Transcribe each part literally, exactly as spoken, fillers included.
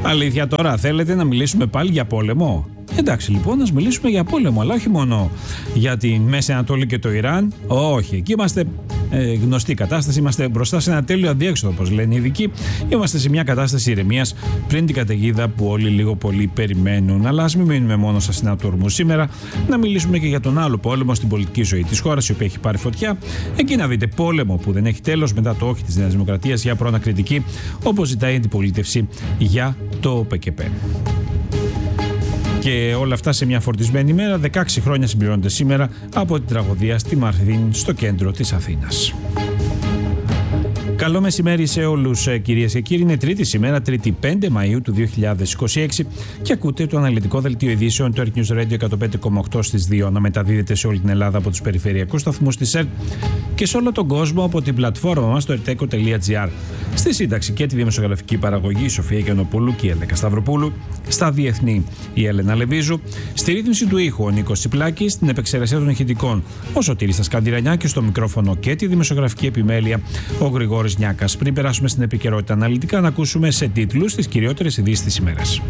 Αλήθεια τώρα, θέλετε να μιλήσουμε πάλι για πόλεμο? Εντάξει λοιπόν, να μιλήσουμε για πόλεμο, αλλά όχι μόνο για τη Μέση Ανατολή και το Ιράν. Όχι, εκεί είμαστε ε, γνωστή κατάσταση. Είμαστε μπροστά σε ένα τέλειο αδιέξοδο, όπως λένε οι ειδικοί. Είμαστε σε μια κατάσταση ηρεμίας πριν την καταιγίδα που όλοι λίγο πολύ περιμένουν. Αλλά ας μην μείνουμε μόνο στα στενά του ορμού σήμερα, να μιλήσουμε και για τον άλλο πόλεμο στην πολιτική ζωή της χώρας, η οποία έχει πάρει φωτιά. Εκεί να δείτε πόλεμο που δεν έχει τέλος μετά το όχι της Νέας Δημοκρατίας για προανακριτική, όπως ζητάει η αντιπολίτευση για το ΠΚΠ. Και όλα αυτά σε μια φορτισμένη ημέρα. δεκαέξι χρόνια συμπληρώνονται σήμερα από την τραγωδία στη Μαρθίν, στο κέντρο της Αθήνας. Καλό μεσημέρι σε όλους, κυρίες και κύριοι. Είναι Τρίτη σήμερα, Τρίτη πέντε Μαΐου του δύο χιλιάδες είκοσι έξι, και ακούτε το αναλυτικό δελτίο ειδήσεων του Earth News Radio εκατόν πέντε κόμμα οκτώ στις δύο, να μεταδίδεται σε όλη την Ελλάδα από τους περιφερειακούς σταθμούς της ΕΡΤ και σε όλο τον κόσμο από την πλατφόρμα μας στο ερτέκο τελεία τζι άρ. Στη σύνταξη και τη δημοσιογραφική παραγωγή η Σοφία Γιαννοπούλου και η Ελέκα Σταυροπούλου. Στα διεθνή η Έλενα Λεβίζου. Στη ρύθμιση του ήχου ο Νίκος Τσιπλάκης. Στην επεξεργασία των ηχητικών ο Σωτήρης Σκανδυρανιά και στο μικρόφωνο και τη δημοσιογραφική επιμέλεια ο Γρηγόρης Νιάκας. Πριν περάσουμε στην επικαιρότητα αναλυτικά, να ακούσουμε σε τίτλους τις κυριότερες ειδήσεις της ημέρας.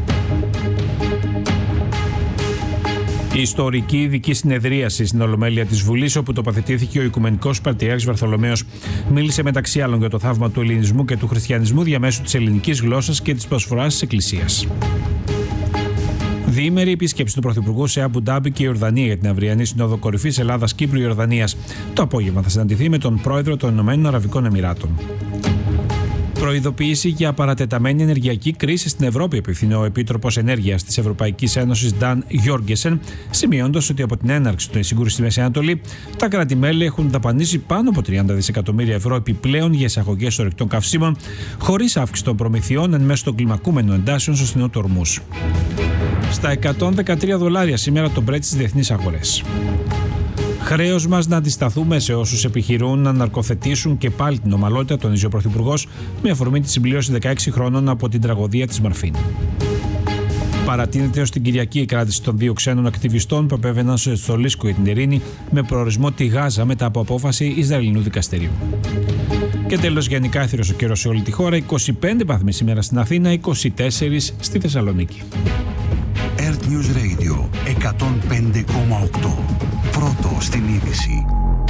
Η ιστορική ειδική συνεδρίαση στην Ολομέλεια της Βουλής, όπου τοποθετήθηκε ο Οικουμενικός Πατριάρχης Βαρθολομαίος, μίλησε μεταξύ άλλων για το θαύμα του ελληνισμού και του χριστιανισμού διαμέσου της ελληνικής γλώσσας και της προσφοράς της Εκκλησίας. Διήμερη επίσκεψη του Πρωθυπουργού σε Αμπου Ντάμπι και Ιορδανία για την αυριανή Συνόδο Κορυφής Ελλάδας-Κύπρου-Ιορδανίας. Το απόγευμα θα συναντηθεί με τον πρόεδρο των Ηνωμένων Αραβικών Εμιράτων. Προειδοποίηση για παρατεταμένη ενεργειακή κρίση στην Ευρώπη, επιθυμεί ο Επίτροπος Ενέργειας της Ευρωπαϊκής Ένωσης Νταν Γιόργεσεν, σημειώνοντας ότι από την έναρξη της σύγκρουσης στη Μέση Ανατολή, τα κράτη-μέλη έχουν δαπανίσει πάνω από τριάντα δισεκατομμύρια ευρώ επιπλέον για εισαγωγές ορυκτών καυσίμων, χωρίς αύξηση των προμηθειών εν μέσω των κλιμακούμενων εντάσεων στο στενό του ορμούς. Στα εκατόν δεκατρία δολάρια σήμερα το Brent στις διεθνείς αγορές. Χρέος μας να αντισταθούμε σε όσους επιχειρούν να ναρκοθετήσουν και πάλι την ομαλότητα, τονίζει ο Πρωθυπουργός, με αφορμή τη συμπλήρωση δεκαέξι χρόνων από την τραγωδία της Μαρφίν. Παρατείνεται ως την Κυριακή η κράτηση των δύο ξένων ακτιβιστών που επέβαιναν στο Λίσκο για την ειρήνη, με προορισμό τη Γάζα μετά από απόφαση Ισραηλινού δικαστηρίου. Και τέλος, γενικά έθυρος ο καιρός σε όλη τη χώρα. είκοσι πέντε βαθμοί σήμερα στην Αθήνα, είκοσι τέσσερα στη Θεσσαλονίκη. Earth News Radio εκατόν πέντε κόμμα οκτώ. Πρώτο στην είδηση.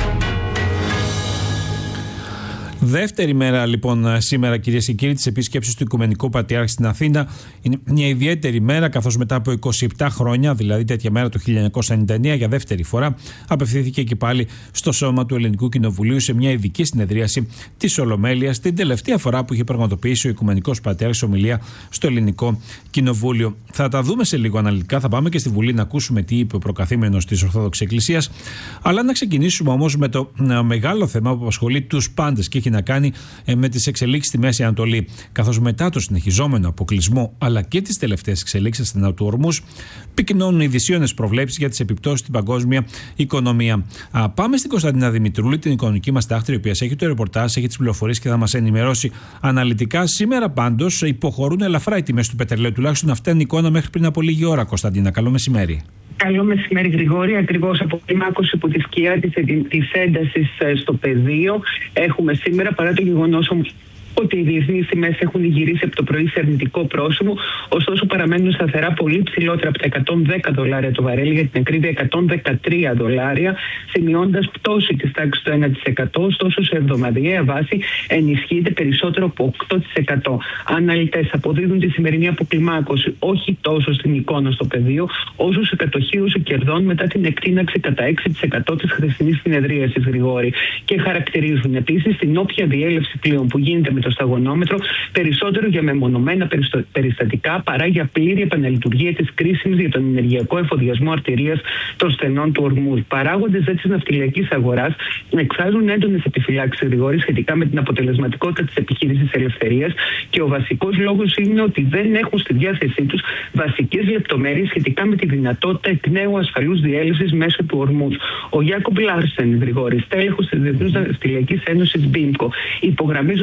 Δεύτερη μέρα λοιπόν σήμερα, κυρίες και κύριοι, της επίσκεψης του Οικουμενικού Πατριάρχη στην Αθήνα. Είναι μια ιδιαίτερη μέρα, καθώς μετά από είκοσι επτά χρόνια, δηλαδή τέτοια μέρα το χίλια εννιακόσια ενενήντα εννέα, για δεύτερη φορά απευθύνθηκε και πάλι στο σώμα του Ελληνικού Κοινοβουλίου σε μια ειδική συνεδρίαση της Ολομέλειας, την τελευταία φορά που είχε πραγματοποιήσει ο Οικουμενικός Πατριάρχης ομιλία στο Ελληνικό Κοινοβούλιο. Θα τα δούμε σε λίγο αναλυτικά, θα πάμε και στη Βουλή να ακούσουμε τι είπε ο προκαθήμενος της Ορθόδοξης Εκκλησίας. Αλλά να ξεκινήσουμε όμως με το μεγάλο θέμα που απασχολεί τους πάντες και έχει να κάνει με τις εξελίξεις στη Μέση Ανατολή. Καθώς μετά το συνεχιζόμενο αποκλεισμό αλλά και τις τελευταίες εξελίξεις στην του Ορμούς, πυκνώνουν οι δυσίωνες προβλέψεις για τις επιπτώσεις στην παγκόσμια οικονομία. Α, πάμε στην Κωνσταντίνα Δημητρούλη, την οικονομική μας τάχτρη, η οποία έχει το ρεπορτάζ, έχει τις πληροφορίες και θα μας ενημερώσει αναλυτικά. Σήμερα πάντως υποχωρούν ελαφρά οι τιμές του πετρελαίου, τουλάχιστον αυτή είναι η εικόνα μέχρι πριν από λίγη ώρα. Κωνσταντίνα, καλό μεσημέρι. Καλό μεσημέρι, Γρηγόρη. Ακριβώς από τη μάκωση που τη σκιά της έντασης στο πεδίο έχουμε σήμερα, παρά το γεγονός όμως ότι οι διεθνείς τιμές έχουν γυρίσει από το πρωί σε αρνητικό πρόσημο, ωστόσο παραμένουν σταθερά πολύ ψηλότερα από τα εκατόν δέκα δολάρια το βαρέλι, για την ακρίβεια εκατόν δεκατρία δολάρια, σημειώνοντας πτώση της τάξης του ένα τοις εκατό, ωστόσο σε εβδομαδιαία βάση ενισχύεται περισσότερο από οκτώ τοις εκατό. Αναλυτές αποδίδουν τη σημερινή αποκλιμάκωση όχι τόσο στην εικόνα στο πεδίο, όσο σε κατοχήρωση κερδών μετά την εκτείναξη κατά έξι τοις εκατό της χθεσινής συνεδρίασης, Γρηγόρη. Και χαρακτηρίζουν επίσης την όποια διέλευση πλοίων που γίνεται με το σταγονόμετρο περισσότερο για μεμονωμένα περιστατικά παρά για πλήρη επαναλειτουργία της κρίσης για τον ενεργειακό εφοδιασμό αρτηρίας των στενών του Ορμούς. Παράγοντες της ναυτιλιακής αγοράς εκφράζουν έντονες επιφυλάξεις, Γρηγόρη, σχετικά με την αποτελεσματικότητα της επιχείρησης ελευθερίας, και ο βασικός λόγος είναι ότι δεν έχουν στη διάθεσή τους βασικές λεπτομέρειες σχετικά με τη δυνατότητα εκ νέου ασφαλούς διέλευσης μέσω του Ορμούς. Ο Γιάκομπ Λάρσεν, Γρηγόρη, στέλεχος της Διεθνούς Ναυτιλιακής Ένωσης Μπίμκο, υπογραμμίζοντας τη νέα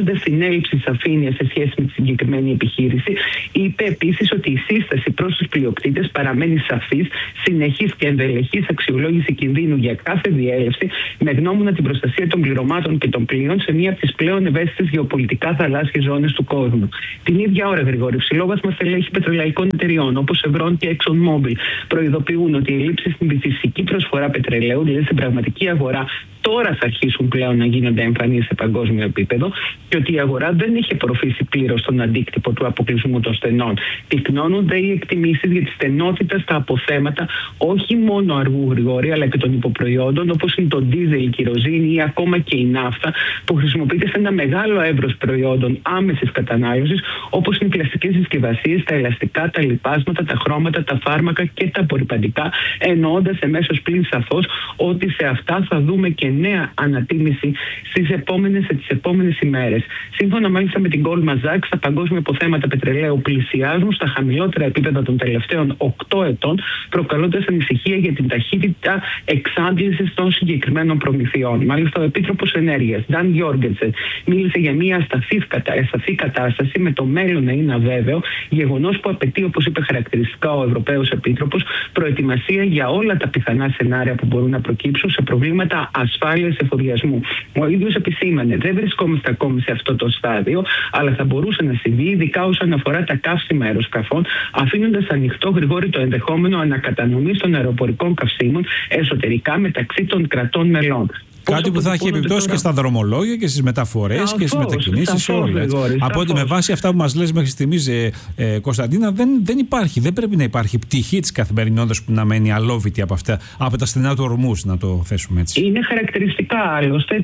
έλλειψη σαφήνειας σε σχέση με τη συγκεκριμένη επιχείρηση. Είπε επίσης ότι η σύσταση προς τους πλειοκτήτες παραμένει σαφής, συνεχής και ενδελεχής αξιολόγηση κινδύνου για κάθε διέλευση, με γνώμονα την προστασία των πληρωμάτων και των πλοίων σε μία από τις πλέον ευαίσθητες γεωπολιτικά θαλάσσιες ζώνες του κόσμου. Την ίδια ώρα, Γρηγόρη, ψηλόβαθμα στελέχη πετρελαϊκών εταιριών όπως Chevron και ExxonMobil προειδοποιούν ότι οι ελλείψεις στην φυσική προσφορά πετρελαίου, δηλαδή στην πραγματική αγορά, τώρα θα αρχίσουν πλέον να γίνονται εμφανείς σε παγκόσμιο επίπεδο και ότι η αγορά δεν έχει απορροφήσει πλήρως τον αντίκτυπο του αποκλεισμού των στενών. Πυκνώνονται οι εκτιμήσεις για τη στενότητα στα αποθέματα όχι μόνο αργού, Γρηγόρη, αλλά και των υποπροϊόντων όπως είναι το ντίζελ, η κυροζήνη ή ακόμα και η ναύτα, που χρησιμοποιείται σε ένα μεγάλο εύρος προϊόντων άμεσης κατανάλωσης όπως είναι οι πλαστικές συσκευασίες, τα ελαστικά, τα λιπάσματα, τα χρώματα, τα φάρμακα και τα απορρυπαντικά, εννοώντας εμέσως πλην σαφώς ότι σε αυτά θα δούμε και νέα ανατίμηση στις επόμενες, τις επόμενες ημέρες. Σύμφωνα μάλιστα με την Goldman Sachs, τα παγκόσμια αποθέματα πετρελαίου πλησιάζουν στα χαμηλότερα επίπεδα των τελευταίων οκτώ ετών, προκαλώντας ανησυχία για την ταχύτητα εξάντλησης των συγκεκριμένων προμηθειών. Μάλιστα, ο Επίτροπος Ενέργειας, Dan Jorgensen, μίλησε για μια ασταθή, ασταθή κατάσταση με το μέλλον να είναι αβέβαιο, γεγονός που απαιτεί, όπως είπε χαρακτηριστικά ο Ευρωπαίος Επίτροπος, προετοιμασία για όλα τα πιθανά σενάρια που μπορούν να προκύψουν σε προβλήματα ασφάλειας εφοδιασμού. Ο ίδιος επισήμανε, δεν βρισκόμαστε ακόμη σε αυτό το στάδιο, αλλά θα μπορούσε να συμβεί, ειδικά όσον αφορά τα καύσιμα αεροσκαφών, αφήνοντας ανοιχτό, Γρηγόρη, το ενδεχόμενο ανακατανομής των αεροπορικών καυσίμων εσωτερικά μεταξύ των κρατών μελών. Κάτι που θα έχει επιπτώσει τώρα και στα δρομολόγια και στις μεταφορές και στις μετακινήσεις, σε όλα. Από ότι με βάση αυτά που μας λες μέχρι στιγμής, ε, ε, Κωνσταντίνα, δεν, δεν υπάρχει, δεν πρέπει να υπάρχει πτυχή της καθημερινότητας που να μένει αλόβητη από, αυτά, από τα στενά του ορμούς, να το θέσουμε έτσι. Είναι χαρακτηριστικά άλλωστε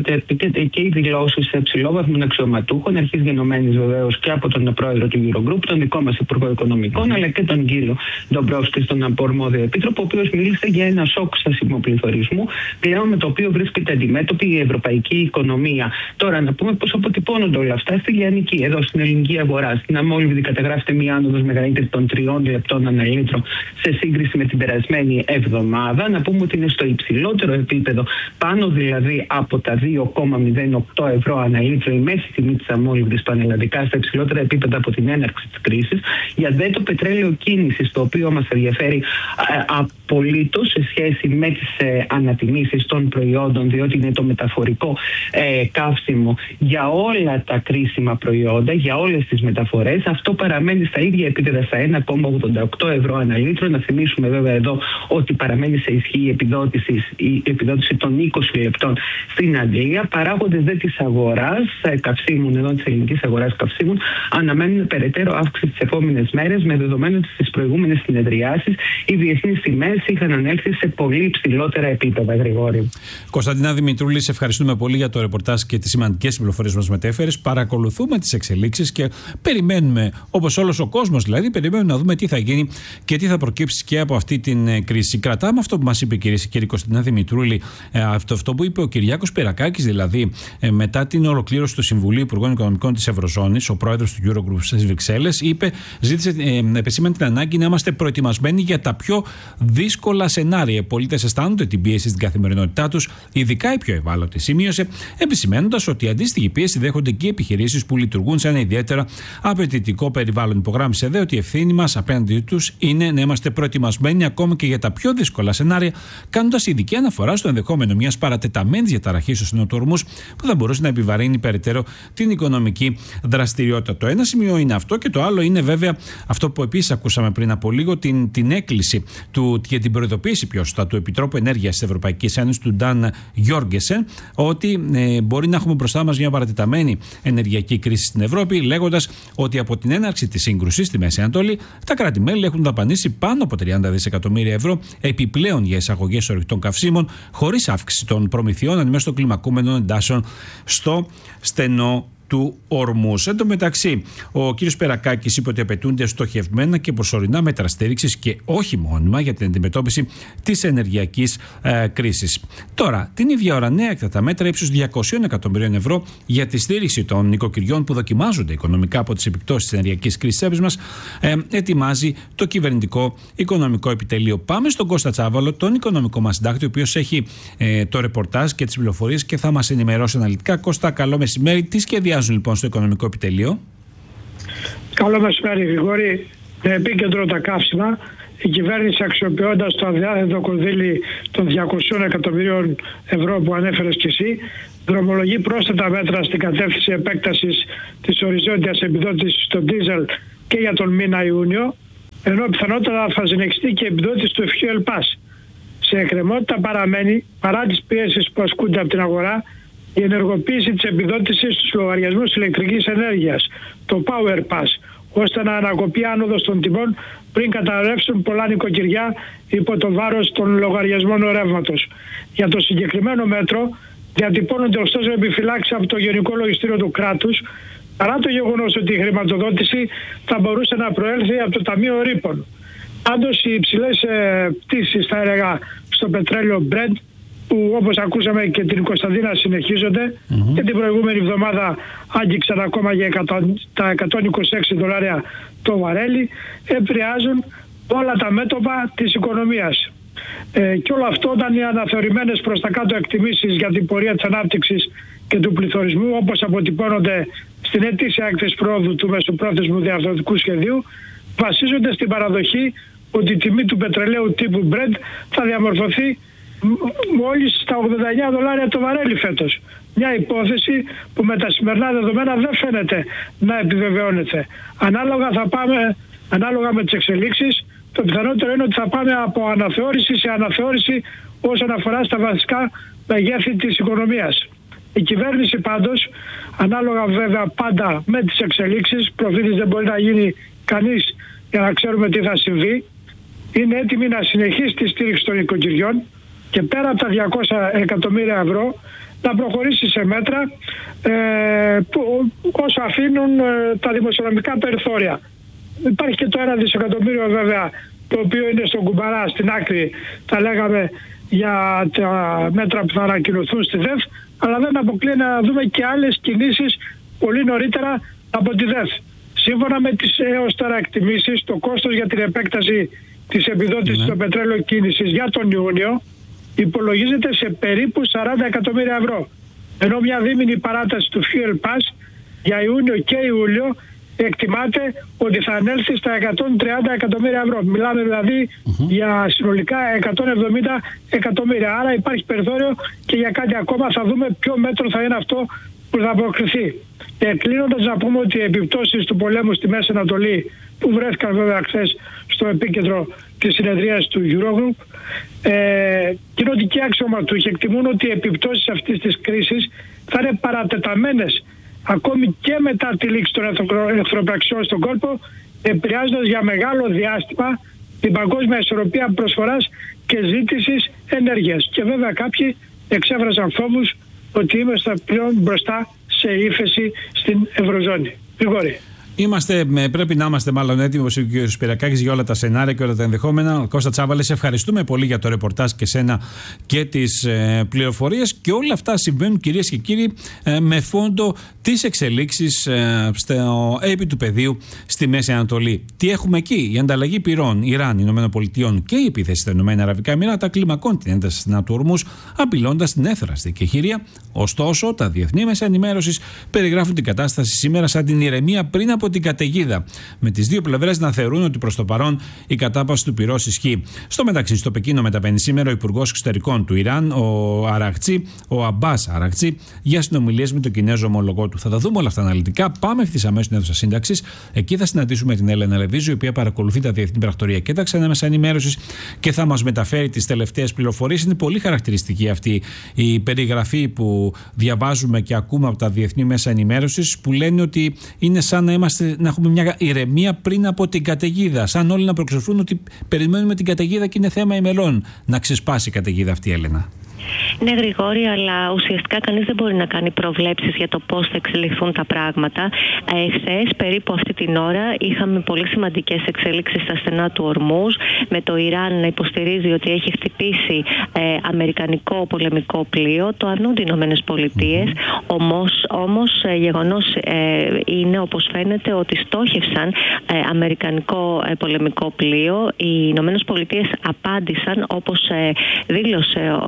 και οι δηλώσεις ψηλόβαθμων αξιωματούχων, αρχής γενομένης βεβαίως και από τον πρόεδρο του Eurogroup, τον δικό μας Υπουργό Οικονομικών, αλλά και τον κύριο Ντομπρόφσκι, τον απορμόδιο επίτροπο, ο οποίος μίλησε για ένα σοκ στασιμοπληθωρισμού, πλέον με το οποίο βρίσκεται αντιμέτωπη η ευρωπαϊκή οικονομία. Τώρα, να πούμε πώς αποτυπώνονται όλα αυτά στη λιανική, εδώ στην ελληνική αγορά. Στην αμόλυβδη καταγράφεται μία άνοδος μεγαλύτερη των τριών λεπτών ανά λίτρο σε σύγκριση με την περασμένη εβδομάδα. Να πούμε ότι είναι στο υψηλότερο επίπεδο, πάνω δηλαδή από τα δύο κόμμα μηδέν οκτώ ευρώ ανά λίτρο, η μέση τιμή της αμόλυβδης πανελλαδικά, στα υψηλότερα επίπεδα από την έναρξη της κρίσης. Για δε το πετρέλαιο κίνησης, το οποίο μας ενδιαφέρει απολύτως σε σχέση με τις ε, ανατιμήσεις των προϊόντων, διότι είναι το μεταφορικό ε, καύσιμο για όλα τα κρίσιμα προϊόντα, για όλες τις μεταφορές. Αυτό παραμένει στα ίδια επίπεδα, στα ένα κόμμα ογδόντα οκτώ ευρώ ανά λίτρο. Να θυμίσουμε βέβαια εδώ ότι παραμένει σε ισχύ η επιδότηση, η επιδότηση των είκοσι λεπτών στην Αγγλία. Παράγοντες δε της αγοράς ε, καυσίμων, εδώ της ελληνικής αγοράς καυσίμων, αναμένουν περαιτέρω αύξηση τις επόμενες μέρες, με δεδομένο ότι στις προηγούμενες συνεδριάσεις οι διεθνείς τιμές είχαν ανέλθει σε πολύ ψηλότερα επίπεδα, Γρηγόρη. Κωνσταντίνα Δημητρούλη, σε ευχαριστούμε πολύ για το ρεπορτάζ και τις σημαντικές πληροφορίες που μας μετέφερες. Παρακολουθούμε τις εξελίξεις και περιμένουμε, όπως όλος ο κόσμος δηλαδή, περιμένουμε να δούμε τι θα γίνει και τι θα προκύψει και από αυτή την κρίση. Κρατάμε αυτό που μας είπε, κυρίες και κύριοι, Κωνσταντίνα Δημητρούλη, αυτό, αυτό που είπε ο Κυριάκος Σπυρακάκης, δηλαδή μετά την ολοκλήρωση του Συμβουλίου Υπουργών Οικονομικών της Ευρωζώνης, ο πρόεδρος του Eurogroup στις Βρυξέλλες, είπε, ζήτησε, ε, επεσήμανε την ανάγκη να είμαστε προετοιμασμένοι για τα πιο δύσκολα σενάρια. Οι πολίτες αισθάνονται την πίεση στην καθημερινότητά τους, ειδικά οι πιο ευάλωτοι, σημείωσε, επισημαίνοντας ότι αντίστοιχη πίεση δέχονται και οι επιχειρήσεις που λειτουργούν σε ένα ιδιαίτερα απαιτητικό περιβάλλον. Υπογράμμισε δε ότι η ευθύνη μας απέναντι τους είναι να είμαστε προετοιμασμένοι ακόμα και για τα πιο δύσκολα σενάρια, κάνοντας ειδική αναφορά στο ενδεχόμενο μιας παρατεταμένης διαταραχής στους νοτορμούς που θα μπορούσε να επιβαρύνει περαιτέρω την οικονομική δραστηριότητα. Το ένα σημείο είναι αυτό, και το άλλο είναι βέβαια αυτό που επίσης ακούσαμε πριν από λίγο, την, την έκκληση του, και την προειδοποίηση πιο σωστά του Επιτρόπου Ενέργειας της Ευρωπαϊκής Ένωσης, του Νταν Γιόργκεσεν, ότι ε, μπορεί να έχουμε μπροστά μας μια παρατεταμένη ενεργειακή κρίση στην Ευρώπη, λέγοντας ότι από την έναρξη της σύγκρουσης στη Μέση Ανατολή, τα κράτη-μέλη έχουν δαπανίσει πάνω από τριάντα δισεκατομμύρια ευρώ επιπλέον για εισαγωγές ορυκτών καυσίμων, χωρίς αύξηση των προμηθειών αντιμέτωπης των κλιμακούμενων εντάσεων στο στενό του ορμούς. Εν τω μεταξύ, ο κ. Σπυρακάκης είπε ότι απαιτούνται στοχευμένα και προσωρινά μέτρα στήριξης και όχι μόνιμα για την αντιμετώπιση της ενεργειακής ε, κρίσης. Τώρα, την ίδια ώρα, νέα έκτακτα μέτρα ύψους διακόσια εκατομμυρίων ευρώ για τη στήριξη των νοικοκυριών που δοκιμάζονται οικονομικά από τις επιπτώσεις της ενεργειακής κρίσης της μας, ε, ετοιμάζει το κυβερνητικό οικονομικό επιτελείο. Πάμε στον Κώστα Τσάβαλο, τον οικονομικό μας συντάκτη, ο οποίος έχει ε, το ρεπορτάζ και τις πληροφορίες και θα μας ενημερώσει αναλυτικά. Κώστα, καλό μεσημέρι. Τι σχέδια πλησιάζουν λοιπόν στο οικονομικό επιτελείο. Καλό μεσημέρι, Γρηγόρη. Με επίκεντρο τα καύσιμα, η κυβέρνηση, αξιοποιώντας το αδιάθετο κονδύλι των διακοσίων εκατομμυρίων ευρώ που ανέφερες και εσύ, δρομολογεί πρόσθετα μέτρα στην κατεύθυνση επέκτασης της οριζόντιας επιδότησης στο ντίζελ και για τον μήνα Ιούνιο, ενώ πιθανότατα θα συνεχιστεί και η επιδότηση του Fuel Pass. Σε εκκρεμότητα παραμένει, παρά τις πιέσεις που ασκούνται από την αγορά, η ενεργοποίηση της επιδότησης στους λογαριασμούς ηλεκτρικής ενέργειας, το Power Pass, ώστε να ανακοπεί άνοδος των τιμών πριν καταρρεύσουν πολλά νοικοκυριά υπό το βάρος των λογαριασμών ρεύματος. Για το συγκεκριμένο μέτρο διατυπώνονται ωστόσο επιφυλάξεις από το Γενικό Λογιστήριο του κράτους, παρά το γεγονός ότι η χρηματοδότηση θα μπορούσε να προέλθει από το Ταμείο Ρήπων. Πάντως οι υψηλές ε, πτήσεις, θα έλεγα, στο πετρέλαιο Brent, που όπως ακούσαμε και την Κωνσταντίνα συνεχίζονται, mm-hmm. και την προηγούμενη εβδομάδα άγγιξαν ακόμα για τα εκατόν είκοσι έξι δολάρια το βαρέλι, επηρεάζουν όλα τα μέτωπα της οικονομίας. Ε, και όλο αυτό όταν οι αναθεωρημένες προς τα κάτω εκτιμήσεις για την πορεία της ανάπτυξης και του πληθωρισμού, όπως αποτυπώνονται στην ετήσια έκθεση πρόοδου του μεσοπρόθεσμου διαρθρωτικού σχεδίου, βασίζονται στην παραδοχή ότι η τιμή του πετρελαίου τύπου Brent θα διαμορφωθεί μόλις στα ογδόντα εννέα δολάρια το βαρέλι φέτος. Μια υπόθεση που με τα σημερινά δεδομένα δεν φαίνεται να επιβεβαιώνεται. Ανάλογα, θα πάμε, ανάλογα με τις εξελίξεις, το πιθανότερο είναι ότι θα πάμε από αναθεώρηση σε αναθεώρηση όσον αφορά στα βασικά μεγέθη της οικονομίας. Η κυβέρνηση πάντως, ανάλογα βέβαια πάντα με τις εξελίξεις, προφήτης δεν μπορεί να γίνει κανείς για να ξέρουμε τι θα συμβεί, είναι έτοιμη να συνεχίσει τη στήριξη των οικοκυριών και πέρα από τα διακόσια εκατομμύρια ευρώ να προχωρήσει σε μέτρα ε, που, όσο αφήνουν ε, τα δημοσιονομικά περιθώρια. Υπάρχει και το ένα δισεκατομμύριο βέβαια, το οποίο είναι στον κουμπαρά, στην άκρη, θα λέγαμε, για τα μέτρα που θα ανακοινωθούν στη ΔΕΦ, αλλά δεν αποκλείει να δούμε και άλλες κινήσεις πολύ νωρίτερα από τη ΔΕΦ. Σύμφωνα με τις έως τώρα εκτιμήσεις, το κόστος για την επέκταση της επιδότησης στο πετρέλαιο κίνησης για τον Ιούνιο υπολογίζεται σε περίπου σαράντα εκατομμύρια ευρώ. Ενώ μια δίμηνη παράταση του Fuel Pass για Ιούνιο και Ιούλιο εκτιμάται ότι θα ανέλθει στα εκατόν τριάντα εκατομμύρια ευρώ. Μιλάμε δηλαδή mm-hmm. για συνολικά εκατόν εβδομήντα εκατομμύρια. Άρα υπάρχει περιθώριο και για κάτι ακόμα. Θα δούμε ποιο μέτρο θα είναι αυτό που θα αποκριθεί. Και κλείνοντας να πούμε ότι οι επιπτώσεις του πολέμου στη Μέση Ανατολή, που βρέθηκαν βέβαια χθες στο επίκεντρο της συνεδρίας του Eurogroup, ε, κοινοτικοί αξιωματούχοι εκτιμούν ότι οι επιπτώσεις αυτής της κρίσης θα είναι παρατεταμένες ακόμη και μετά τη λήξη των εχθροπραξιών στον κόλπο, επηρεάζοντας για μεγάλο διάστημα την παγκόσμια ισορροπία προσφοράς και ζήτησης ενέργειας. Και βέβαια κάποιοι εξέφρασαν φόβους ότι είμαστε πλέον μπροστά σε ύφεση στην Ευρωζώνη. Γρηγόρη. Είμαστε, πρέπει να είμαστε μάλλον έτοιμοι, όπως είπε ο κ. Σπυρακάκης, για όλα τα σενάρια και όλα τα ενδεχόμενα. Κώστα Τσάβαλε, σε ευχαριστούμε πολύ για το ρεπορτάζ και σένα και τις ε, πληροφορίες. Και όλα αυτά συμβαίνουν, κυρίες και κύριοι, ε, με φόντο τις εξελίξεις ε, στο έπι του πεδίου στη Μέση Ανατολή. Τι έχουμε εκεί? Η ανταλλαγή πυρών Ιράν, Ηνωμένων Πολιτειών και η επίθεση στα Ηνωμένα Αραβικά Εμιράτα κλιμακώνουν την ένταση στην του Ορμούζ, απειλώντας την έθραστη κεχηρία. Ωστόσο, τα διεθνή μέσα ενημέρωσης περιγράφουν την κατάσταση σήμερα σαν την ηρεμία πριν από την καταιγίδα, με τις δύο πλευρές να θεωρούν ότι προς το παρόν η κατάπαυση του πυρός ισχύει. Στο μεταξύ, στο Πεκίνο μεταβαίνει σήμερα ο Υπουργός Εξωτερικών του Ιράν, ο Αραχτζή, ο Αμπάς Αραχτζή, για συνομιλίες με τον Κινέζο ομολογό του. Θα τα δούμε όλα αυτά αναλυτικά. Πάμε ευθύς αμέσως στην αίθουσα σύνταξης. Εκεί θα συναντήσουμε την Έλενα Λεβίζου, η οποία παρακολουθεί τα διεθνή πρακτορία και τα ξένα μέσα ενημέρωσης και θα μας μεταφέρει τις τελευταίες πληροφορίες. Είναι πολύ χαρακτηριστική αυτή η περιγραφή που διαβάζουμε και ακούμε από τα διεθνή μέσα ενημέρωσης, που λένε ότι είναι σαν να είμαστε. Να έχουμε μια ηρεμία πριν από την καταιγίδα. Σαν όλοι να προξοφούν ότι περιμένουμε την καταιγίδα και είναι θέμα ημελών να ξεσπάσει η καταιγίδα αυτή, Έλενα. Ναι, Γρηγόρη, αλλά ουσιαστικά κανείς δεν μπορεί να κάνει προβλέψεις για το πώς θα εξελιχθούν τα πράγματα. Εχθές, περίπου αυτή την ώρα, είχαμε πολύ σημαντικές εξέλιξεις στα στενά του Ορμούζ, με το Ιράν να υποστηρίζει ότι έχει χτυπήσει ε, αμερικανικό πολεμικό πλοίο, το αρνούνται οι Ηνωμένες Πολιτείες. Mm-hmm. Όμως, όμως ε, γεγονός ε, είναι, όπως φαίνεται, ότι στόχευσαν ε, αμερικανικό ε, πολεμικό πλοίο. Οι Ηνωμένες Πολιτείες απάντησαν, όπως ε, δήλωσε ο Αμερικανός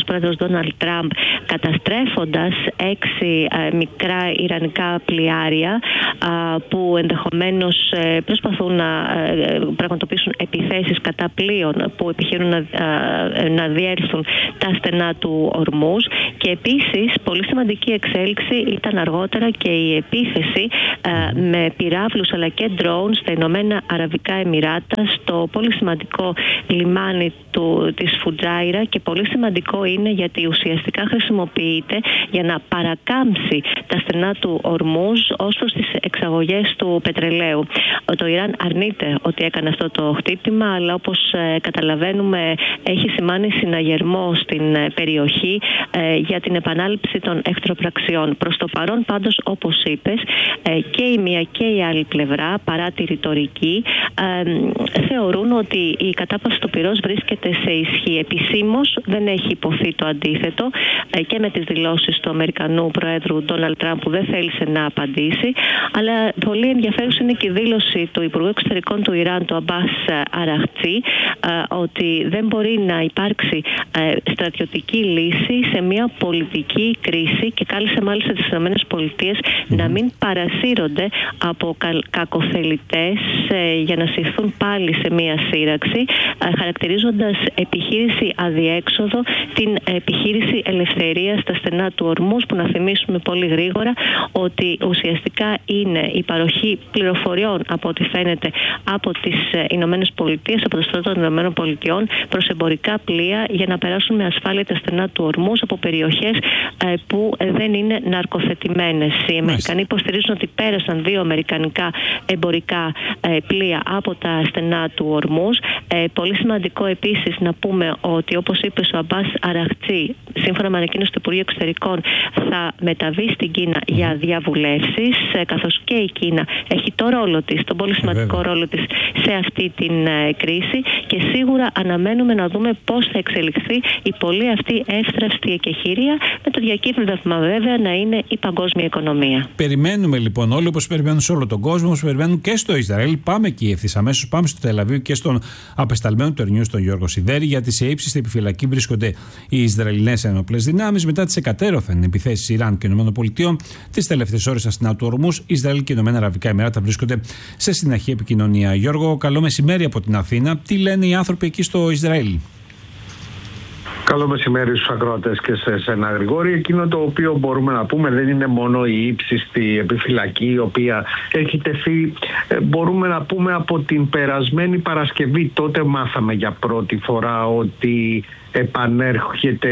Αμερικανός πρόεδρος Ντόναλντ Τραμπ, καταστρέφοντας έξι ε, μικρά ιρανικά πλοιάρια ε, που ενδεχομένως ε, προσπαθούν να ε, πραγματοποιήσουν επιθέσεις κατά πλοίων που επιχειρούν να, ε, να διέλθουν τα στενά του Ορμούζ. Και επίσης πολύ σημαντική εξέλιξη ήταν αργότερα και η επίθεση ε, με πυράβλους αλλά και drones στα Ηνωμένα Αραβικά Εμιράτα, στο πολύ σημαντικό λιμάνι του, της Φουτζάιρα, και πολύ σημαντικό είναι γιατί ουσιαστικά χρησιμοποιείται για να παρακάμψει τα στενά του Ορμούζ ως προς τις εξαγωγές του πετρελαίου. Το Ιράν αρνείται ότι έκανε αυτό το χτύπημα, αλλά όπως ε, καταλαβαίνουμε έχει σημάνει συναγερμό στην ε, περιοχή ε, για την επανάληψη των εχθροπραξιών. Προς το παρόν πάντως, όπως είπες, ε, και η μία και η άλλη πλευρά, παρά τη ρητορική, ε, θεωρούν ότι η κατάπαυση του πυρός βρίσκεται σε ισχύ. Επισήμως δεν έχει υποθεί το αντίθετο, ε, και με τις δηλώσεις του Αμερικανού Προέδρου Ντόναλντ Τραμπ, που δεν θέλησε να απαντήσει, αλλά πολύ ενδιαφέρουσα είναι και η δήλωση του Υπουργού Εξωτερικών του Ιράν, του Αμπάς Αραχτζή, ε, ότι δεν μπορεί να υπάρξει ε, στρατιωτική λύση σε μια πολιτική κρίση, και κάλεσε μάλιστα τις ΗΠΑ mm-hmm. να μην παρασύρονται από κακοθελητές ε, για να συρθούν πάλι σε μια σύραξη, ε, χαρακτηρίζοντας επιχείρηση αδιέξοδο την επιχείρηση ελευθερίας στα στενά του Ορμούζ, που να θυμίσουμε πολύ γρήγορα ότι ουσιαστικά είναι η παροχή πληροφοριών, από ό,τι φαίνεται, από τις Ηνωμένες Πολιτείες, από το στρατό των Ηνωμένων Πολιτειών, προς εμπορικά πλοία για να περάσουν με ασφάλεια τα στενά του Ορμούζ από περιοχές ε, που δεν είναι ναρκοθετημένες. Οι Αμερικανοί υποστηρίζουν ότι πέρασαν δύο αμερικανικά εμπορικά ε, πλοία από τα στενά του Ορμούζ. Ε, πολύ σημαντικό επίσης να πούμε ότι, όπως είπε ο Αμπάς Αραχτζή, σύμφωνα με ανακοίνωση του Υπουργείου Εξωτερικών, θα μεταβεί στην Κίνα για διαβουλεύσεις, ε, καθώς και η Κίνα έχει το ρόλο της, τον πολύ σημαντικό ρόλο της σε αυτή την ε, κρίση, και σίγουρα αναμένουμε να δούμε πώς θα εξελιχθεί η πολύ αυτή εύθραυστη εκεχηρία, με το διακύβευμα βέβαια να είναι η παγκόσμια οικονομία. Περιμένουμε λοιπόν όλοι, όπως περιμένουν σε όλο τον κόσμο, όπως περιμένουν και στο Ισραήλ. Πάμε εκεί ευθύς αμέσως, πάμε στο Τελαβίβ και στον απεσταλμένο του Ερνιούς, τον Γιώργο Σιδέρη, γιατί σε ύψιστη επιφυλακή βρίσκονται οι Ισραηλινές ενόπλες δυνάμεις μετά τις εκατέρωθεν επιθέσεις Ιράν και ΗΠΑ. Τις τελευταίες ώρες στα στενά του Ορμούζ, Ισραήλ και Ηνωμένα Αραβικά Εμιράτα βρίσκονται σε συναχή επικοινωνία. Γιώργο, καλό μεσημέρι από την Αθήνα. Τι λένε οι άνθρωποι εκεί στο Ισραήλ? Καλό μεσημέρι στους ακροατές και σε εσένα, Γρηγόρη. Εκείνο το οποίο μπορούμε να πούμε δεν είναι μόνο η ύψιστη επιφυλακή, η οποία έχει τεθεί, μπορούμε να πούμε, από την περασμένη Παρασκευή. Τότε μάθαμε για πρώτη φορά ότι επανέρχεται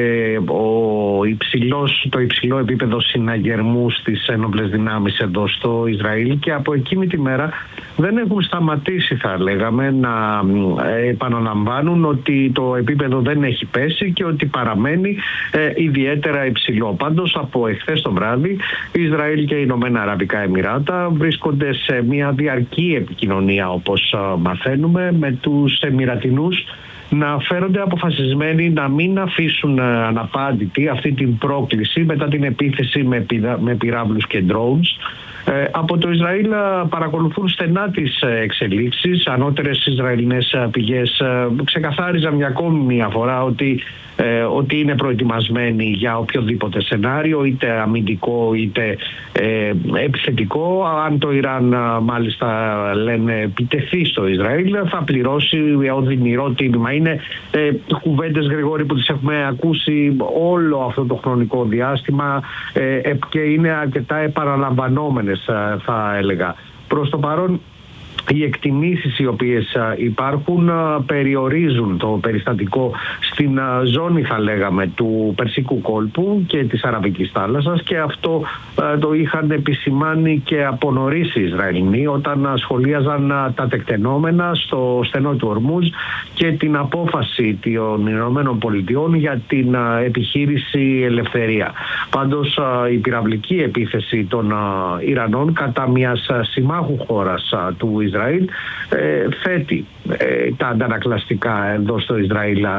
ο υψηλός, το υψηλό επίπεδο συναγερμού στις ένοπλες δυνάμεις εδώ στο Ισραήλ, και από εκείνη τη μέρα δεν έχουν σταματήσει, θα λέγαμε, να επαναλαμβάνουν ότι το επίπεδο δεν έχει πέσει και ότι παραμένει ε, ιδιαίτερα υψηλό. Πάντως, από εχθές το βράδυ, Ισραήλ και οι Ηνωμένα Αραβικά Εμιράτα βρίσκονται σε μια διαρκή επικοινωνία, όπως με, με τους Εμιρατινούς, να φέρονται αποφασισμένοι να μην αφήσουν αναπάντητη αυτή την πρόκληση μετά την επίθεση με, πυρα, με πυράβλους και drones. Ε, από το Ισραήλ παρακολουθούν στενά τις εξελίξεις. Ανώτερες Ισραηλινές πηγές ε, ξεκαθάριζαν μια ακόμη μια φορά ότι, ε, ότι είναι προετοιμασμένοι για οποιοδήποτε σενάριο, είτε αμυντικό είτε ε, επιθετικό. Αν το Ιράν, μάλιστα λένε, επιτεθεί στο Ισραήλ, θα πληρώσει οδυνηρό τίμημα. Είναι ε, κουβέντες, Γρηγόρη, που τις έχουμε ακούσει όλο αυτό το χρονικό διάστημα ε, και είναι αρκετά επαναλαμβανόμενες, θα έλεγα. Προς το παρόν, οι εκτιμήσεις οι οποίες υπάρχουν περιορίζουν το περιστατικό στην ζώνη, θα λέγαμε, του Περσικού κόλπου και της Αραβικής θάλασσας, και αυτό το είχαν επισημάνει και από νωρίς οι Ισραηλινοί όταν σχολίαζαν τα τεκτενόμενα στο στενό του Ορμούζ και την απόφαση των Ηνωμένων Πολιτειών για την επιχείρηση Ελευθερία. Πάντως, η πυραυλική επίθεση των Ιρανών κατά μιας συμμάχου χώρας του Ισραήλ ε, θέτει ε, τα αντανακλαστικά εδώ στο Ισραήλ σε πλήρη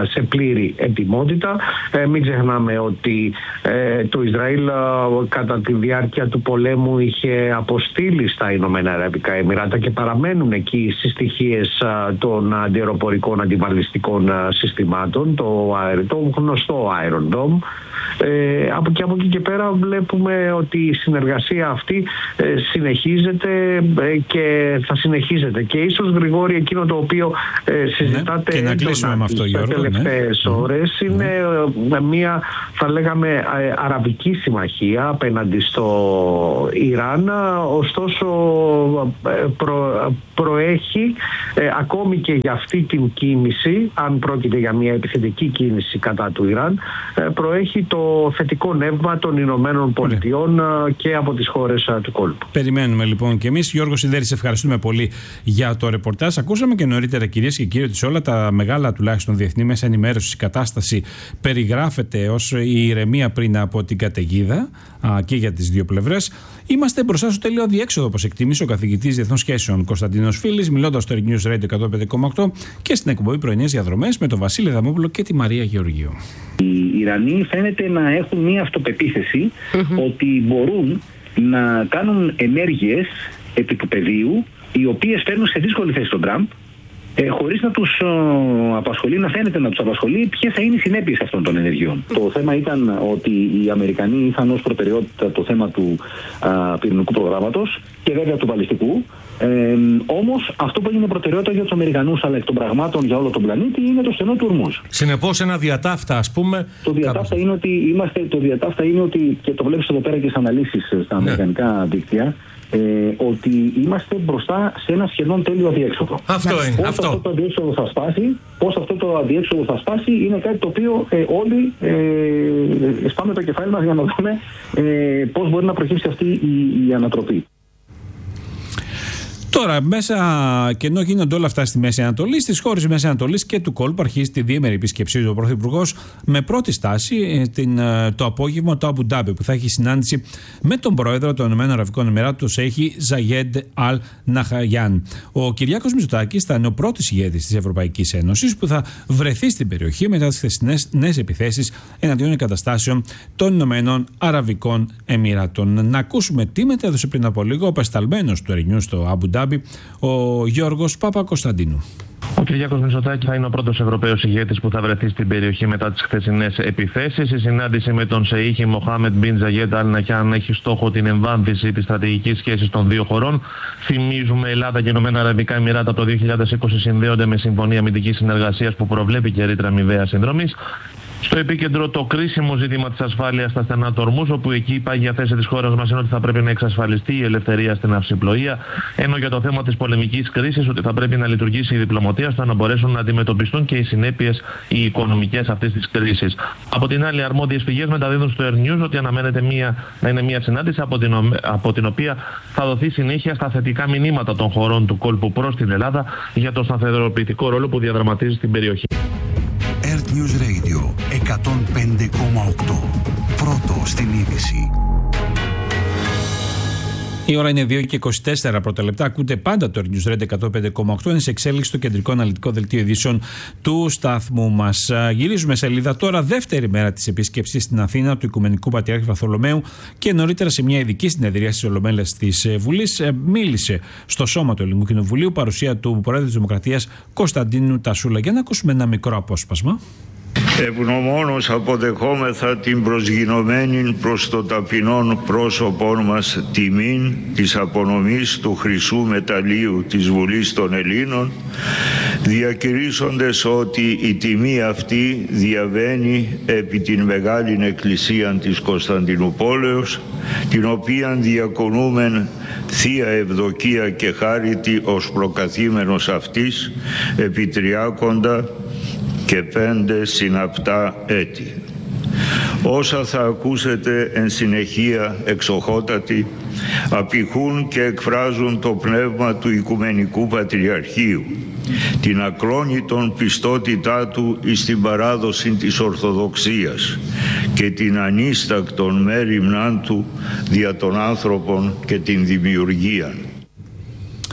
πλήρη ετοιμότητα. Ε, μην ξεχνάμε ότι ε, το Ισραήλ ε, κατά τη διάρκεια του πολέμου είχε αποστείλει στα Ηνωμένα Αραβικά Εμιράτα και παραμένουν εκεί στις στοιχείες ε, των αντιεροπορικών αντιβαλιστικών ε, συστημάτων, το, το γνωστό Iron Dome. Ε, από, και από εκεί και πέρα βλέπουμε ότι η συνεργασία αυτή ε, συνεχίζεται ε, και θα συνεχίζεται. Και ίσως, Γρηγόρη, εκείνο το οποίο ε, συζητάτε ναι, έντονα τις τελευταίες ναι. ώρες είναι ναι. μια, θα λέγαμε, ε, αραβική συμμαχία απέναντι στο Ιράν. Ωστόσο ε, προ, προέχει ε, ακόμη και για αυτή την κίνηση, αν πρόκειται για μια επιθετική κίνηση κατά του Ιράν, ε, προέχει το θετικό νεύμα των Ηνωμένων Πολιτειών και από τις χώρες του κόλπου. Περιμένουμε λοιπόν και εμείς. Γιώργο Σιδέρη, σε ευχαριστούμε πολύ για το ρεπορτάζ. Ακούσαμε και νωρίτερα, κυρίες και κύριοι, ότι σε όλα τα μεγάλα τουλάχιστον διεθνή μέσα ενημέρωση η κατάσταση περιγράφεται ως η ηρεμία πριν από την καταιγίδα α, και για τις δύο πλευρές. Είμαστε μπροστά στο τέλειο αδιέξοδο, όπως εκτίμησε ο καθηγητής Διεθνών Σχέσεων Κωνσταντίνος Φίλης, μιλώντας στο News Radio εκατόν πέντε κόμμα οκτώ και στην εκπομπή Πρωινές Διαδρομές με τον Βασίλη Δαμόπουλο και τη Μαρία Γεωργίου. Οι Ιρανοί φαίνεται να έχουν μια αυτοπεποίθηση mm-hmm. ότι μπορούν να κάνουν ενέργειες επί του πεδίου, οι οποίες φέρνουν σε δύσκολη θέση τον Τραμπ, ε, χωρίς να τους ε, απασχολεί, να φαίνεται να τους απασχολεί ποιες θα είναι οι συνέπειες αυτών των ενεργειών. Mm. Το θέμα ήταν ότι οι Αμερικανοί είχαν ως προτεραιότητα το θέμα του α, πυρηνικού προγράμματος και βέβαια του βαλιστικού. Ε, όμως αυτό που έγινε προτεραιότητα για τους Αμερικανούς αλλά εκ των πραγμάτων για όλο τον πλανήτη είναι το στενό του Ορμούζ. Συνεπώς ένα διατάφτα, ας πούμε. Το διατάφτα είναι ότι, είμαστε, το διατάφτα είναι ότι, και το βλέπεις εδώ πέρα και στις αναλύσεις στα ναι. αμερικανικά δίκτυα, Ε, ότι είμαστε μπροστά σε ένα σχεδόν τέλειο αδιέξοδο. Αυτό είναι. Πώς αυτό. αυτό το αδιέξοδο θα σπάσει, πώς αυτό το αδιέξοδο θα σπάσει, είναι κάτι το οποίο ε, όλοι ε, σπάμε το κεφάλι μας για να δούμε ε, πώς μπορεί να προκύψει αυτή η, η ανατροπή. Τώρα, μέσα και ενώ γίνονται όλα αυτά στη Μέση Ανατολή, στις χώρες Μέση Ανατολής και του κόλπου αρχίζει τη διήμερη επίσκεψή του ο Πρωθυπουργός με πρώτη στάση την, το απόγευμα το Αμπου Ντάμπι, που θα έχει συνάντηση με τον πρόεδρο των ΗΠΑ, τον Σέιχη Ζαγέντ Αλ Ναχαγιάν. Ο Κυριάκος Μητσοτάκης θα είναι ο πρώτος ηγέτης της Ευρωπαϊκής Ένωσης που θα βρεθεί στην περιοχή μετά τις χθεσινές νέες επιθέσεις εναντίον εγκαταστάσεων των Ηνωμένων Αραβικών Εμιράτων. Να ακούσουμε τι μετέδωσε πριν από λίγο ο πεσταλμένος του Ερηνιού στο Αμπου Ντάμπι, ο Γιώργος Παπακοσταντίνου. Ο Κυριάκος Μητσοτάκης θα είναι ο πρώτος Ευρωπαίος ηγέτης που θα βρεθεί στην περιοχή μετά τις χθεσινές επιθέσεις. Η συνάντηση με τον Σεΐχη Μοχάμεντ Μπιν Ζαγέντ Αλ Ναχιάν έχει στόχο την εμβάθυνση της στρατηγικής σχέσης των δύο χωρών. Θυμίζουμε, Ελλάδα και Ηνωμένα Αραβικά Εμιράτα από το δύο χιλιάδες είκοσι συνδέονται με συμφωνία αμυντικής συνεργασίας που προβλέπει και ρήτρα αμοιβαίας συνδρομής. Στο επίκεντρο το κρίσιμο ζήτημα της ασφάλειας στα στενά του Ορμούζ, όπου εκεί η πάγια θέση της χώρας μας είναι ότι θα πρέπει να εξασφαλιστεί η ελευθερία στην ναυσιπλοεία, ενώ για το θέμα της πολεμικής κρίσης ότι θα πρέπει να λειτουργήσει η διπλωματία ώστε να μπορέσουν να αντιμετωπιστούν και οι συνέπειες οι οικονομικές αυτής της κρίσης. Από την άλλη, αρμόδιες πηγές μεταδίδουν στο Air News ότι αναμένεται μια, να είναι μια συνάντηση από την, από την οποία θα δοθεί συνέχεια στα θετικά μηνύματα των χωρών του κόλπου προς την Ελλάδα για το σταθεροποιητικό ρόλο που διαδραματίζει στην περιοχή. Earth News Radio εκατόν πέντε κόμμα οκτώ. Πρώτο στην είδηση. Η ώρα είναι δύο και είκοσι τέσσερα πρώτα λεπτά. Ακούτε πάντα το News Radio εκατόν πέντε κόμμα οκτώ. Είναι σε εξέλιξη το κεντρικό αναλυτικό δελτίο ειδήσεων του σταθμού μας. Γυρίζουμε σελίδα τώρα. Δεύτερη μέρα της επίσκεψης στην Αθήνα του Οικουμενικού Πατριάρχη Βαρθολομαίου και νωρίτερα σε μια ειδική συνεδρία στις Ολομέλειες της Βουλής μίλησε στο σώμα του Ελληνικού Κοινοβουλίου παρουσία του Προέδρου της Δημοκρατίας Κωνσταντίνου Τασούλα. Για να ακούσουμε ένα μικρό απόσπασμα. Ευγνωμόνως αποδεχόμεθα την προσγεινωμένη προς το ταπεινόν πρόσωπόν μας τιμήν της απονομής του χρυσού μεταλλίου της Βουλής των Ελλήνων, διακηρύσσοντες ότι η τιμή αυτή διαβαίνει επί την Μεγάλην Εκκλησίαν της Κωνσταντινούπολεως, την οποίαν διακονούμεν θεία ευδοκία και χάριτη ως προκαθήμενος αυτής επί τριάκοντα και πέντε συναπτά έτη. Όσα θα ακούσετε εν συνεχεία εξοχότατοι απηχούν και εκφράζουν το πνεύμα του Οικουμενικού Πατριαρχείου, την ακλόνητον πιστότητά του εις την παράδοση της Ορθοδοξίας και την ανίστακτον μέριμνάν του δια των άνθρωπων και την δημιουργία.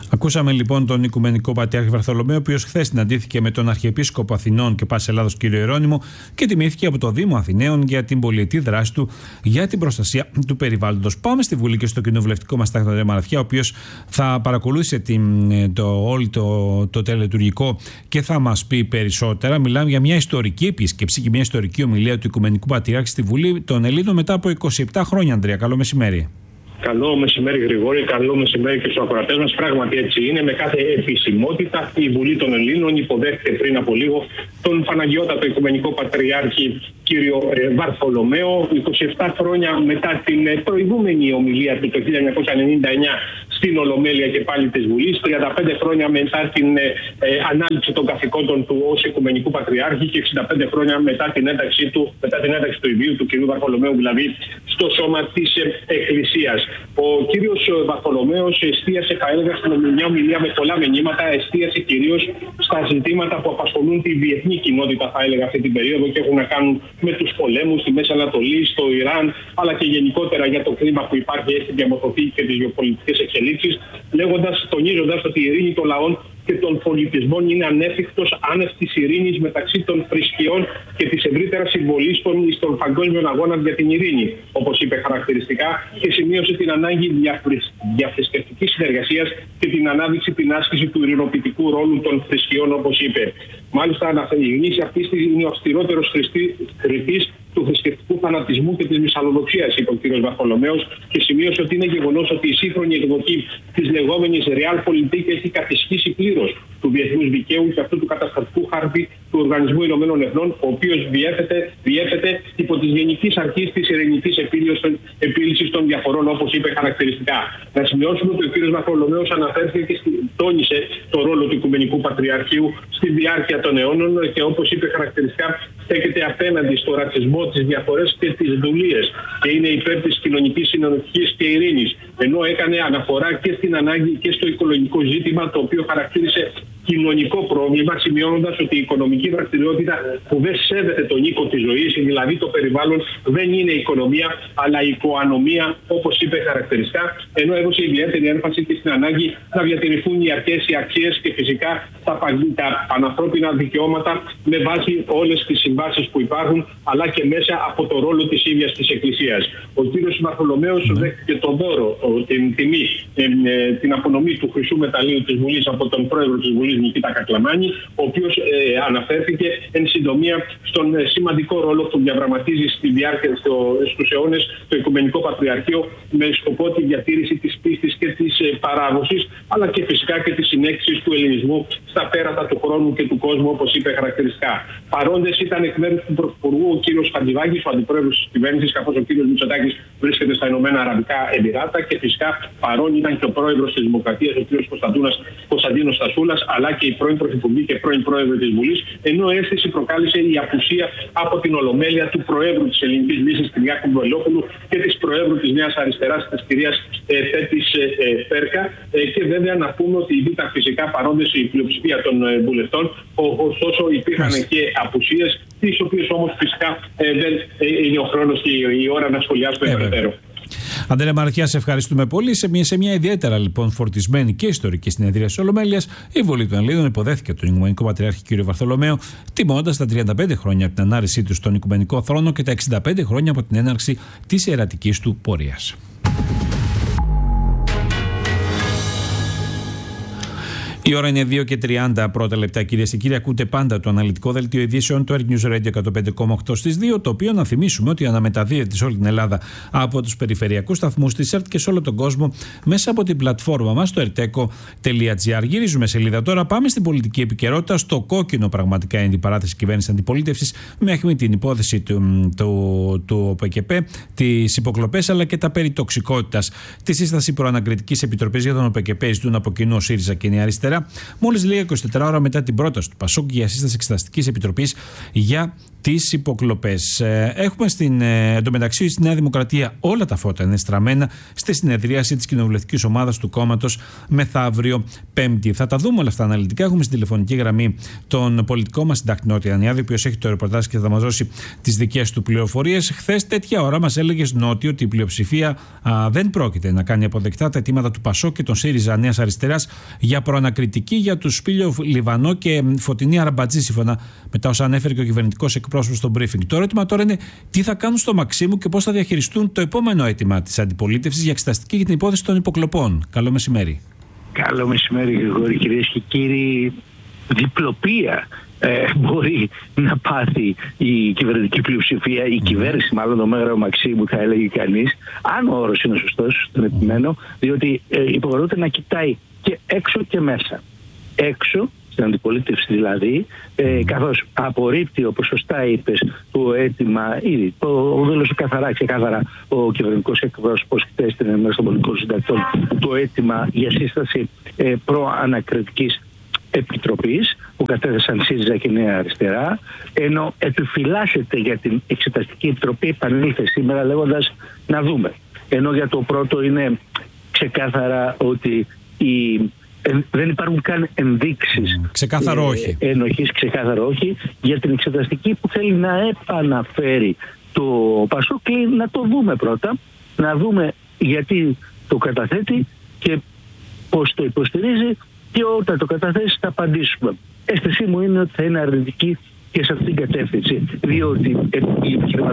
Ακούσαμε λοιπόν τον Οικουμενικό Πατριάρχη Βαρθολομαίο, ο οποίος χθες συναντήθηκε με τον Αρχιεπίσκοπο Αθηνών και Πάσης Ελλάδος κ. Ιερώνυμο και τιμήθηκε από το Δήμο Αθηναίων για την πολυετή δράση του για την προστασία του περιβάλλοντος. Πάμε στη Βουλή και στο κοινοβουλευτικό μας τάκτη τον Μαραθιά, ο οποίος θα παρακολούθησε την, το, όλο το, το τελετουργικό και θα μας πει περισσότερα. Μιλάμε για μια ιστορική επίσκεψη και μια ιστορική ομιλία του Οικουμενικού Πατριάρχη στη Βουλή των Ελλήνων μετά από είκοσι επτά χρόνια. Ανδρέα, καλό μεσημέρι. Καλό μεσημέρι, Γρηγόρη. Καλό μεσημέρι και στους ακροατές μας. Πράγματι έτσι είναι. Με κάθε επισημότητα η Βουλή των Ελλήνων υποδέχεται πριν από λίγο τον Παναγιώτατο Οικουμενικό Πατριάρχη κύριο Βαρθολομαίο. είκοσι επτά χρόνια μετά την προηγούμενη ομιλία του το χίλια εννιακόσια ενενήντα εννιά στην Ολομέλεια και πάλι της Βουλής, τριάντα πέντε χρόνια μετά την ε, ανάληψη των καθηκόντων του ως Οικουμενικού Πατριάρχη και εξήντα πέντε χρόνια μετά την ένταξή του, μετά την ένταξη του ιδίου του κ. Βαρθολομαίου, δηλαδή στο σώμα της ε, Εκκλησίας. Ο κύριος Βαρθολομαίος εστίασε, θα έλεγα, στην μια ομιλία με πολλά μηνύματα, εστίασε κυρίως στα ζητήματα που απασχολούν τη διεθνή κοινότητα, θα έλεγα, αυτή την περίοδο και έχουν να κάνουν με τους πολέμους στη Μέση Ανατολή, στο Ιράν, αλλά και γενικότερα για το κλίμα που υπάρχει, έχει διαμορφωθεί και τις γεωπολιτικές εξελίξεις, λέγοντας, τονίζοντας ότι η ειρήνη των λαών και των πολιτισμών είναι ανέφικτος άνευ της ειρήνης μεταξύ των θρησκειών και της ευρύτερα συμβολής στον παγκόσμιο αγώνα για την ειρήνη, όπως είπε χαρακτηριστικά, και σημείωσε την ανάγκη διαθρησκευτικής συνεργασίας και την ανάδειξη, την άσκηση του ειρηνοποιητικού ρόλου των θρησκειών, όπως είπε. Μάλιστα, αναφερειγνύσει αυτή είναι ο αυστηρότερος κριτής του θρησκευτικού φανατισμού και της μυσαλλοδοξίας, είπε ο κ. Βαρθολομαίος, και σημείωσε ότι είναι γεγονός ότι η σύγχρονη εκδοχή της λεγόμενης Realpolitik έχει κατησχύσει πλήρως του διεθνούς δικαίου και αυτού του καταστατικού χάρτη του Οργανισμού Ηνωμένων Εθνών, ο οποίος διέπεται, διέπεται υπό της γενικής αρχής της ειρηνικής επίλυσης των διαφορών, όπως είπε χαρακτηριστικά. Να σημειώσουμε ότι ο κ. Βαρθολομαίος αναφέρθηκε και τόνισε το ρόλο του Οικουμενικού Πατριαρχείου στη διάρκεια των αιώνων και, όπως είπε χαρακτηριστικά, στέκεται απέναντι στο ρατσισμό, τις διαφορές και τις δουλείες και είναι υπέρ της κοινωνικής συνοχής και ειρήνης, ενώ έκανε αναφορά και στην ανάγκη και στο οικολογικό ζήτημα, το οποίο χαρακτήρισε κοινωνικό πρόβλημα, σημειώνοντας ότι η οικονομική δραστηριότητα που δεν σέβεται τον οίκο της ζωής, δηλαδή το περιβάλλον, δεν είναι οικονομία αλλά οικοανομία, όπως είπε χαρακτηριστικά, ενώ έδωσε ιδιαίτερη έμφαση και στην ανάγκη να διατηρηθούν οι αρχές, οι αξίες και φυσικά τα, τα πανανθρώπινα δικαιώματα με βάση όλες τις συμβάσεις που υπάρχουν, αλλά και μέσα από το ρόλο της ίδιας της Εκκλησίας. Ο κύριος Βαρθολομαίος mm. δέχτηκε τον δώρο, την τιμή, την απονομή του χρυσού μεταλλείου της Βουλής από τον πρόεδρο της Βουλής, Νικήτα Κακλαμάνη, ο οποίος ε, αναφέρθηκε εν συντομία στον ε, σημαντικό ρόλο που διαδραματίζει στη διάρκεια στο, στους αιώνες το Οικουμενικό Πατριαρχείο με σκοπό τη διατήρηση της πίστης και της ε, παράδοσης, αλλά και φυσικά και της συνέχισης του ελληνισμού στα πέρατα του χρόνου και του κόσμου, όπως είπε χαρακτηριστικά. Παρόντες ήταν εκ μέρους του Πρωθυπουργού ο κύριος Χατζηδάκης, ο αντιπρόεδρος της κυβέρνησης, καθώς ο κύριος Μητσοτάκης βρίσκεται στα Ηνωμένα Αραβικά Εμιράτα, και φυσικά παρόν ήταν και ο πρόεδρος της Δημοκρατίας, ο κύριος Κωνσταντίνος Στασούλας, αλλά και η πρώην Πρωθυπουργή και πρώην Πρόεδρο της Βουλής, ενώ αίσθηση προκάλεσε η απουσία από την Ολομέλεια του Προέδρου της Ελληνικής Λύσης, Κυριάκου Βελόπουλου, και της Προέδρου της Νέας Αριστεράς, της κυρίας ε, Πέτης ε, ε, Πέρκα. Ε, και βέβαια να πούμε ότι ήταν φυσικά παρόντες η πλειοψηφία των ε, βουλευτών, ωστόσο υπήρχαν και απουσίες, τις οποίες όμως φυσικά ε, δεν ε, είναι ο χρόνος και η, η ώρα να σχολιάσουμε περαιτέρω. Αντρέα Μαραθιά, σε ευχαριστούμε πολύ. Σε μια, σε μια ιδιαίτερα λοιπόν φορτισμένη και ιστορική συνεδρία της Ολομέλειας, η Βουλή των Ελλήνων υποδέχθηκε τον Οικουμενικό Πατριάρχη κ. Βαρθολομαίο, τιμώντας τα τριάντα πέντε χρόνια από την ανάρρησή του στον Οικουμενικό Θρόνο και τα εξήντα πέντε χρόνια από την έναρξη της ιερατικής του πορείας. Η ώρα είναι δύο και τριάντα πρώτα λεπτά, κυρίες και κύριοι. Ακούτε πάντα το αναλυτικό δελτίο ειδήσεων του Air News Radio εκατόν πέντε κόμμα οκτώ στις δύο, το οποίο να θυμίσουμε ότι αναμεταδίδεται σε όλη την Ελλάδα από τους περιφερειακούς σταθμούς της ΕΡΤ και σε όλο τον κόσμο μέσα από την πλατφόρμα μας, το ερτέκο τελεία τζι άρ. Γυρίζουμε σελίδα τώρα, πάμε στην πολιτική επικαιρότητα. Στο κόκκινο πραγματικά είναι η αντιπαράθεση κυβέρνηση αντιπολίτευσης μέχρι την υπόθεση του, του, του ΟΠΕΚΕΠΕ, τις υποκλοπές αλλά και τα περί τοξικότητας. Τη σύσταση προανακριτικής επιτροπής για τον ΟΠΕΚΕΠΕ ζητούν από κοινού ο ΣΥΡΙΖΑ και η Αριστερά. Μόλις λίγα είκοσι τέσσερις ώρα μετά την πρόταση του ΠΑΣΟΚ για σύσταση εξεταστικής επιτροπής για τις υποκλοπές. Έχουμε στην, εντωμεταξύ στη Νέα Δημοκρατία όλα τα φώτα είναι στραμμένα στη συνεδρίαση της κοινοβουλευτικής ομάδας του κόμματος μεθαύριο Πέμπτη. Θα τα δούμε όλα αυτά αναλυτικά. Έχουμε στην τηλεφωνική γραμμή τον πολιτικό μας συντάκτη Νότι Ιαννιάδη, ο οποίος έχει το ρεπορτάζ και θα μας δώσει τις δικές του πληροφορίες. Χθες τέτοια ώρα μας έλεγες, Νότι, ότι η πλειοψηφία α, δεν πρόκειται να κάνει αποδεκτά τα αιτήματα του Πασόκ και των ΣΥΡΙΖΑ Νέας Αριστεράς για προανακριτική για τους Σπήλιο Λιβανό και Φωτεινή Αραμπατζή, σύμφωνα με τα όσα ανέφερε και ο κυβερνητικός εκπρόσωπος στο briefing. Το ερώτημα τώρα είναι τι θα κάνουν στο Μαξίμου και πώς θα διαχειριστούν το επόμενο αίτημα της αντιπολίτευσης για εξεταστική για την υπόθεση των υποκλοπών. Καλό μεσημέρι. Καλό μεσημέρι, Γρηγόρη. Κυρίες και κύριοι, διπλοπία ε, μπορεί να πάθει η κυβερνητική πλειοψηφία, η mm. κυβέρνηση, μάλλον το Μέγαρο Μαξίμου, θα έλεγε κανείς, αν ο όρος είναι σωστός, τον επιμένω, διότι ε, υποχρεούται να κοιτάει και έξω και μέσα. Έξω, στην αντιπολίτευση δηλαδή, ε, καθώς απορρίπτει, όπως σωστά είπες, το αίτημα, ήδη το δήλωσε καθαρά, ξεκάθαρα ο κυβερνητικός εκπρόσωπος χθες στην Ενότητα των Πολιτικών Συντακτών, το αίτημα για σύσταση ε, προανακριτικής επιτροπής που κατέθεσαν ΣΥΡΙΖΑ και Νέα Αριστερά, ενώ επιφυλάσσεται για την εξεταστική επιτροπή, επανήλθε σήμερα λέγοντας να δούμε. Ενώ για το πρώτο είναι ξεκάθαρα ότι η, ε, δεν υπάρχουν καν ενδείξεις ξεκάθαρο όχι. Ε, ενοχής, ξεκάθαρο όχι, για την εξεταστική που θέλει να επαναφέρει το Πασόκ. Να το δούμε πρώτα, να δούμε γιατί το καταθέτει και πώς το υποστηρίζει, και όταν το καταθέσει θα απαντήσουμε. Αίσθησή μου είναι ότι θα είναι αρνητική και σε αυτήν την κατεύθυνση, διότι η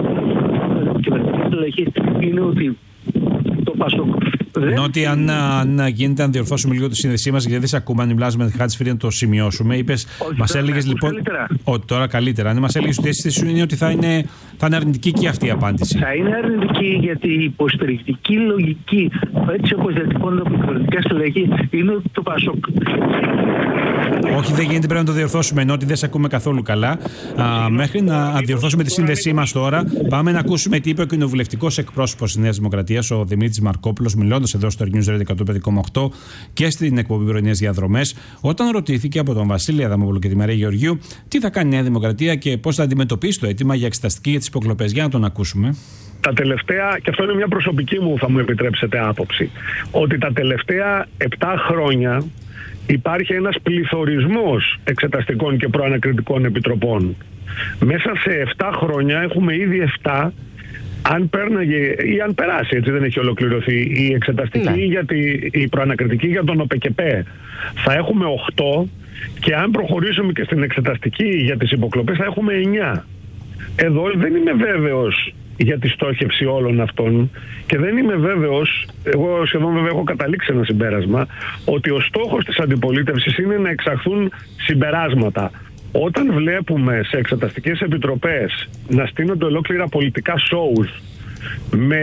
επιχειρηματική είναι ότι το Πασόκ. Νότι, αν, αν γίνεται, να διορθώσουμε λίγο τη σύνδεσή μας, γιατί δεν σε ακούμε. Αν μιλάς με τη Χάτσφυρη, να το σημειώσουμε. Είπες, μας έλεγες λοιπόν. Καλύτερα. Ότι τώρα καλύτερα. Αν μας έλεγες ότι η αίσθηση σου είναι ότι θα είναι, θα είναι αρνητική και αυτή η απάντηση. Θα είναι αρνητική, γιατί η υποστηρικτική λογική, έτσι όπως διατυπώνεται από κυβερνητικά στελέχη, είναι ότι το Πασόκ. Όχι, δεν γίνεται, πρέπει να το διορθώσουμε, ενώ ότι δεν σε ακούμε καθόλου καλά. Α, μέχρι να διορθώσουμε τη σύνδεσή μας τώρα, πάμε να ακούσουμε τι είπε ο κοινοβουλευτικός εκπρόσωπος της Νέας Δημοκρατίας, ο Δημήτρης Μαρκόπουλος, μιλώντας εδώ στο News Radio εκατόν πέντε κόμμα οκτώ και στην εκπομπή Πρωινές Διαδρομές, όταν ρωτήθηκε από τον Βασίλη Αδαμόπουλο και τη Μαρία Γεωργίου τι θα κάνει η Νέα Δημοκρατία και πώς θα αντιμετωπίσει το αίτημα για εξεταστική για τις υποκλοπές. Για να τον ακούσουμε. Τα τελευταία, και αυτό είναι μια προσωπική μου, θα μου επιτρέψετε, άποψη, ότι τα τελευταία επτά χρόνια υπάρχει ένας πληθωρισμός εξεταστικών και προανακριτικών επιτροπών. Μέσα σε επτά χρόνια έχουμε ήδη επτά. Αν πέρναγε ή αν περάσει, έτσι δεν έχει ολοκληρωθεί η εξεταστική, ναι, για τη, η προανακριτική για τον ΟΠΕΚΕΠΕ, θα έχουμε οκτώ, και αν προχωρήσουμε και στην εξεταστική για τις υποκλοπές θα έχουμε εννιά. Εδώ δεν είμαι βέβαιος για τη στόχευση όλων αυτών και δεν είμαι βέβαιος, εγώ σχεδόν βέβαια έχω καταλήξει ένα συμπέρασμα, ότι ο στόχος της αντιπολίτευσης είναι να εξαχθούν συμπεράσματα. Όταν βλέπουμε σε εξεταστικές επιτροπές να στείνονται ολόκληρα πολιτικά shows με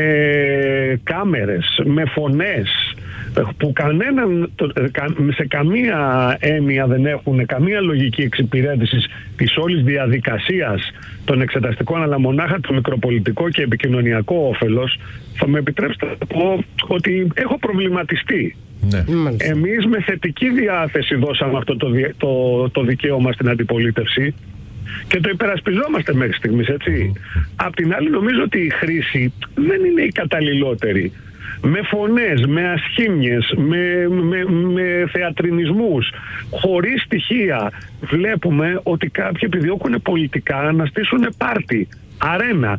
κάμερες, με φωνές που κανέναν, σε καμία έννοια δεν έχουν καμία λογική εξυπηρέτησης της όλης διαδικασίας των εξεταστικών, αλλά μονάχα το μικροπολιτικό και επικοινωνιακό όφελος, θα με επιτρέψετε να πω ότι έχω προβληματιστεί. Ναι. Εμείς με θετική διάθεση δώσαμε αυτό το, το, το δικαίωμα στην αντιπολίτευση και το υπερασπιζόμαστε μέχρι στιγμής, έτσι. Απ' την άλλη νομίζω ότι η χρήση δεν είναι η καταλληλότερη. Με φωνές, με ασχήμιες, με, με, με θεατρινισμούς, χωρίς στοιχεία, βλέπουμε ότι κάποιοι επιδιώκουν πολιτικά να στήσουν πάρτι, αρένα.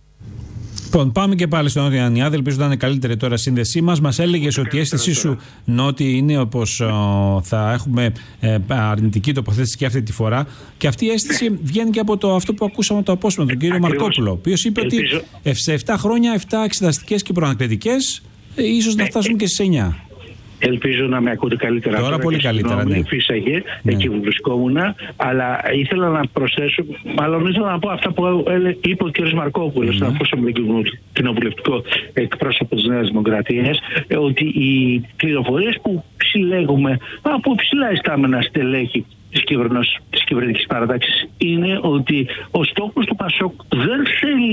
Λοιπόν, πάμε και πάλι στον Νότι Ιαννιάδη. Ελπίζω να είναι καλύτερη τώρα η σύνδεσή μας. Μας έλεγες ότι η αίσθησή σου, Νότι, είναι όπως θα έχουμε ε, αρνητική τοποθέτηση και αυτή τη φορά. Και αυτή η αίσθηση βγαίνει και από το, αυτό που ακούσαμε από το απόσπασμα, τον κύριο Μαρκόπουλο, ο οποίος είπε Ελπίζω. ότι σε επτά χρόνια, επτά εξεταστικές και προανακριτικές, ε, ίσως να φτάσουν και στις εννιά. Ελπίζω να με ακούτε καλύτερα. Τώρα πολύ καλύτερα, ναι. Φύσαγε ναι. εκεί που βρισκόμουν, αλλά ήθελα να προσθέσω, μάλλον ήθελα να πω αυτά που είπε ο κ. Μαρκόπουλος, mm-hmm. να ακούσαμε τον κοινοβουλευτικό εκπρόσωπο της Νέας Δημοκρατίας, ότι οι πληροφορίες που συλλέγουμε από ψηλά ιστάμενα στελέχη της, της κυβερνητικής παράταξης είναι ότι ο στόχος του Πασόκ δεν θέλει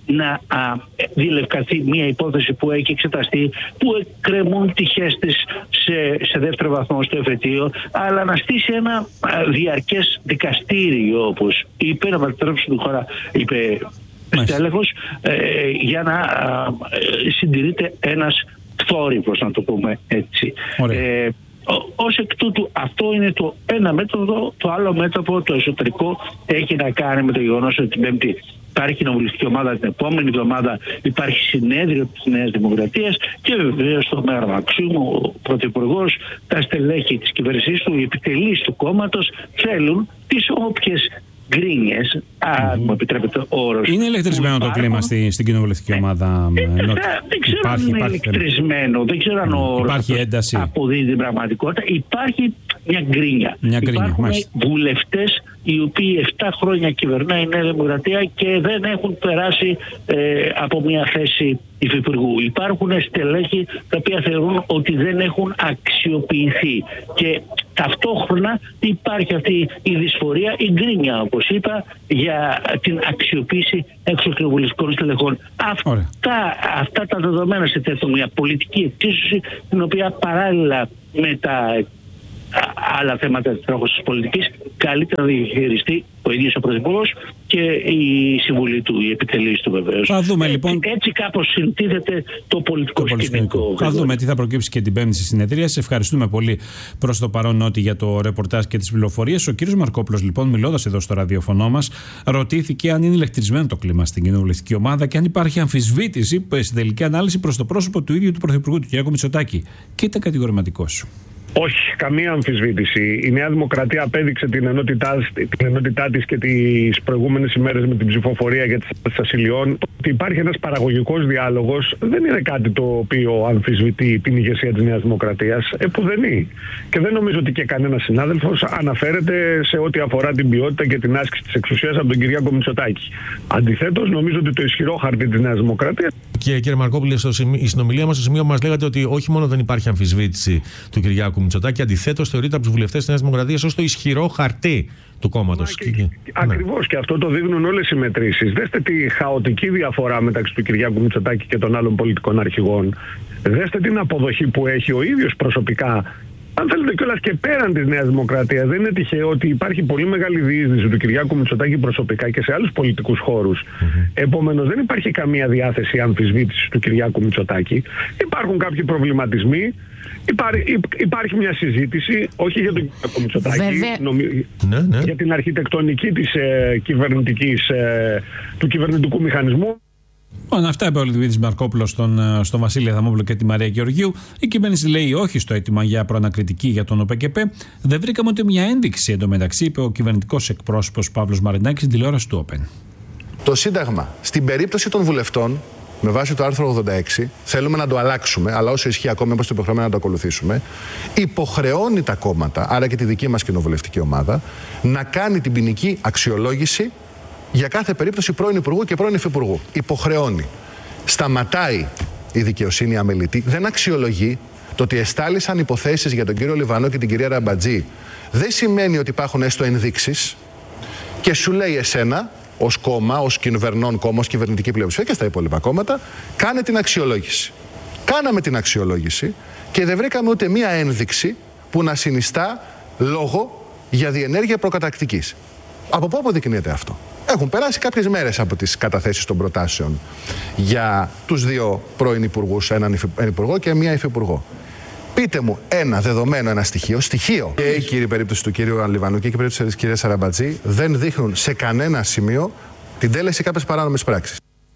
να α, διελευκανθεί μια υπόθεση που έχει εξεταστεί, που εκκρεμούν τυχές της σε, σε δεύτερο βαθμό στο εφετείο, αλλά να στήσει ένα α, διαρκές δικαστήριο, όπως είπε, να μετατρέψει τη χώρα, είπε στέλεχος, ε, για να α, συντηρείται ένας θόρυβος, να το πούμε έτσι. Ε, ως εκ τούτου, αυτό είναι το ένα μέτωπο. Το άλλο μέτωπο, το εσωτερικό, έχει να κάνει με το γεγονός ότι την Πέμπτη υπάρχει κοινοβουλευτική ομάδα, την επόμενη εβδομάδα υπάρχει συνέδριο της Νέας Δημοκρατίας και βεβαίως το Μέγαρο Μαξίμου, ο Πρωθυπουργός, τα στελέχη της κυβέρνησής του, οι επιτελείς του κόμματος θέλουν τις όποιες γκρίνιες, αν μου επιτρέπετε ο όρος. Είναι ηλεκτρισμένο το κλίμα στη, στην κοινοβουλευτική ομάδα? Ε, δεν, δεν ξέρω υπάρχει, αν είναι υπάρχει, ηλεκτρισμένο, δεν ξέρω αν ο όρος αποδίδει την πραγματικότητα. Υπάρχει μια γκρίνια. Μια γκρίνια. Υπάρχουν μάλιστα βουλευτές οι οποίοι επτά χρόνια κυβερνάει η Νέα Δημοκρατία και δεν έχουν περάσει ε, από μια θέση υφυπουργού. Υπάρχουν στελέχη τα οποία θεωρούν ότι δεν έχουν αξιοποιηθεί και ταυτόχρονα υπάρχει αυτή η δυσφορία, η γκρίνια, όπως είπα, για την αξιοποίηση εξωκοινοβουλευτικών στελεχών. Αυτά, αυτά τα δεδομένα συνθέτουν μια πολιτική εξίσωση, την οποία παράλληλα με τα άλλα θέματα της τρέχουσας πολιτικής καλύτερα να διαχειριστεί ο ίδιος ο Πρωθυπουργός και η συμβουλή του, η επιτελής του βεβαίως. Θα δούμε λοιπόν. Έτσι κάπως συντίθεται το πολιτικό σκηνικό. Θα δούμε τι θα προκύψει και την Πέμπτη στη συνεδρία. Σε ευχαριστούμε πολύ προς το παρόν, Νότι, για το ρεπορτάζ και τις πληροφορίες. Ο κύριος Μαρκόπουλος, λοιπόν, μιλώντας εδώ στο ραδιοφωνό μας, ρωτήθηκε αν είναι ηλεκτρισμένο το κλίμα στην κοινοβουλευτική ομάδα και αν υπάρχει αμφισβήτηση στην τελική ανάλυση προς το πρόσωπο του ίδιου του Πρωθυπουργού, του κ. Μητσοτάκη. Και ήταν κατηγορηματικός. Όχι, καμία αμφισβήτηση. Η Νέα Δημοκρατία απέδειξε την ενότητά, την ενότητά της και τις προηγούμενες ημέρες με την ψηφοφορία για τις ασυλιών. Ότι υπάρχει ένας παραγωγικός διάλογος δεν είναι κάτι το οποίο αμφισβητεί την ηγεσία της Νέας Δημοκρατίας. Επουδενή. Και δεν νομίζω ότι και κανένας συνάδελφος αναφέρεται σε ό,τι αφορά την ποιότητα και την άσκηση της εξουσίας από τον Κυριάκο Μητσοτάκη. Αντιθέτως, νομίζω ότι το ισχυρό χαρτί της Νέας Δημοκρατίας. Και κύριε Μαρκόπουλε, στο σημείο, η συνομιλία μας στο σημείο μας λέγατε ότι όχι μόνο δεν υπάρχει αμφισβήτηση του Κυριάκου Μητσοτάκη, αντιθέτως θεωρείται από τους βουλευτές της Νέας Δημοκρατίας ως το ισχυρό χαρτί του κόμματος. Και, και, ακριβώς, ναι. Και αυτό το δείχνουν όλες οι μετρήσεις. Δέστε τη χαοτική διαφορά μεταξύ του Κυριάκου Μητσοτάκη και των άλλων πολιτικών αρχηγών. Δέστε την αποδοχή που έχει ο ίδιος προσωπικά. Αν θέλετε κιόλας και πέραν της Νέας Δημοκρατίας, δεν είναι τυχαίο ότι υπάρχει πολύ μεγάλη διείσδυση του Κυριάκου Μητσοτάκη προσωπικά και σε άλλους πολιτικούς χώρους. Mm-hmm. Επομένως, δεν υπάρχει καμία διάθεση αμφισβήτησης του Κυριάκου Μητσοτάκη. Υπάρχουν κάποιοι προβληματισμοί. Υπάρχει, υπάρχει μια συζήτηση, όχι για τον Κυριάκο Μητσοτάκη, νομι... ναι, ναι. για την αρχιτεκτονική της, ε, κυβερνητικής, ε, του κυβερνητικού μηχανισμού. Λοιπόν, αυτά είπε ο Λιδβίτης Μαρκόπουλος στον, στον Βασίλη Αδαμόπουλο και τη Μαρία Γεωργίου. Η κυβέρνηση λέει όχι στο αίτημα για προανακριτική για τον ΟΠΕΚΕΠΕ. Δεν βρήκαμε ούτε μια ένδειξη εντωμεταξύ, είπε ο κυβερνητικός εκπρόσωπος Παύλος Μαρινάκης στην τηλεόραση του Open. Το Σύνταγμα, στην περίπτωση των βουλευτών, με βάση το άρθρο ογδόντα έξι, θέλουμε να το αλλάξουμε, αλλά όσο ισχύει ακόμα, είμαστε υποχρεωμένοι να το ακολουθήσουμε, υποχρεώνει τα κόμματα, άρα και τη δική μας κοινοβουλευτική ομάδα, να κάνει την ποινική αξιολόγηση για κάθε περίπτωση πρώην Υπουργού και πρώην Υφυπουργού. Υποχρεώνει. Σταματάει η δικαιοσύνη αμελητή, δεν αξιολογεί. Το ότι εστάλησαν υποθέσεις για τον κύριο Λιβανό και την κυρία Ραμπατζή δεν σημαίνει ότι υπάρχουν έστω ενδείξεις και σου λέει εσένα, ως κόμμα, ως κυβερνών κόμμα, ως κυβερνητική πλειοψηφία και στα υπόλοιπα κόμματα, κάνε την αξιολόγηση. Κάναμε την αξιολόγηση και δεν βρήκαμε ούτε μία ένδειξη που να συνιστά λόγο για διενέργεια προκαταρκτικής. Από πού αποδεικνύεται αυτό? Έχουν περάσει κάποιες μέρες από τις καταθέσεις των προτάσεων για τους δύο πρώην υπουργούς, έναν υπουργό και μία υφυπουργό. Πείτε μου ένα δεδομένο, ένα στοιχείο, στοιχείο. Και η κύρια περίπτωση του κύριου Λιβανού και η περίπτωση της κυρίας Ραμπατζή δεν δείχνουν σε κανένα σημείο την τέλεση κάποιες παράνομες πράξεις.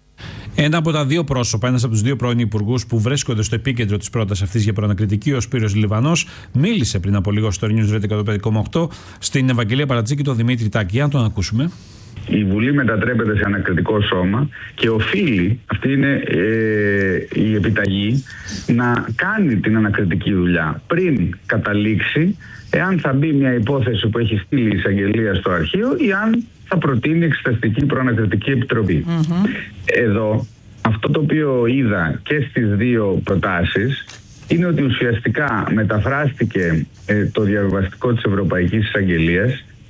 Ένα από τα δύο πρόσωπα, ένας από τους δύο πρώην υπουργούς που βρίσκονται στο επίκεντρο της πρότασης αυτής για προανακριτική, ο Σπύρος Λιβανός, μίλησε πριν από λίγο στο News Radio εκατόν πέντε κόμμα οκτώ στην Ευαγγελία Παρατζή και τον Δημήτρη Τάκη. Αν τον ακούσουμε. Η Βουλή μετατρέπεται σε ανακριτικό σώμα και οφείλει, αυτή είναι ε, η επιταγή, να κάνει την ανακριτική δουλειά πριν καταλήξει εάν θα μπει μια υπόθεση που έχει στείλει η εισαγγελία στο αρχείο ή αν θα προτείνει εξεταστική προανακριτική επιτροπή. Mm-hmm. Εδώ αυτό το οποίο είδα και στις δύο προτάσεις είναι ότι ουσιαστικά μεταφράστηκε ε, το διαβιβαστικό της Ευρωπαϊκής Εισαγγελίας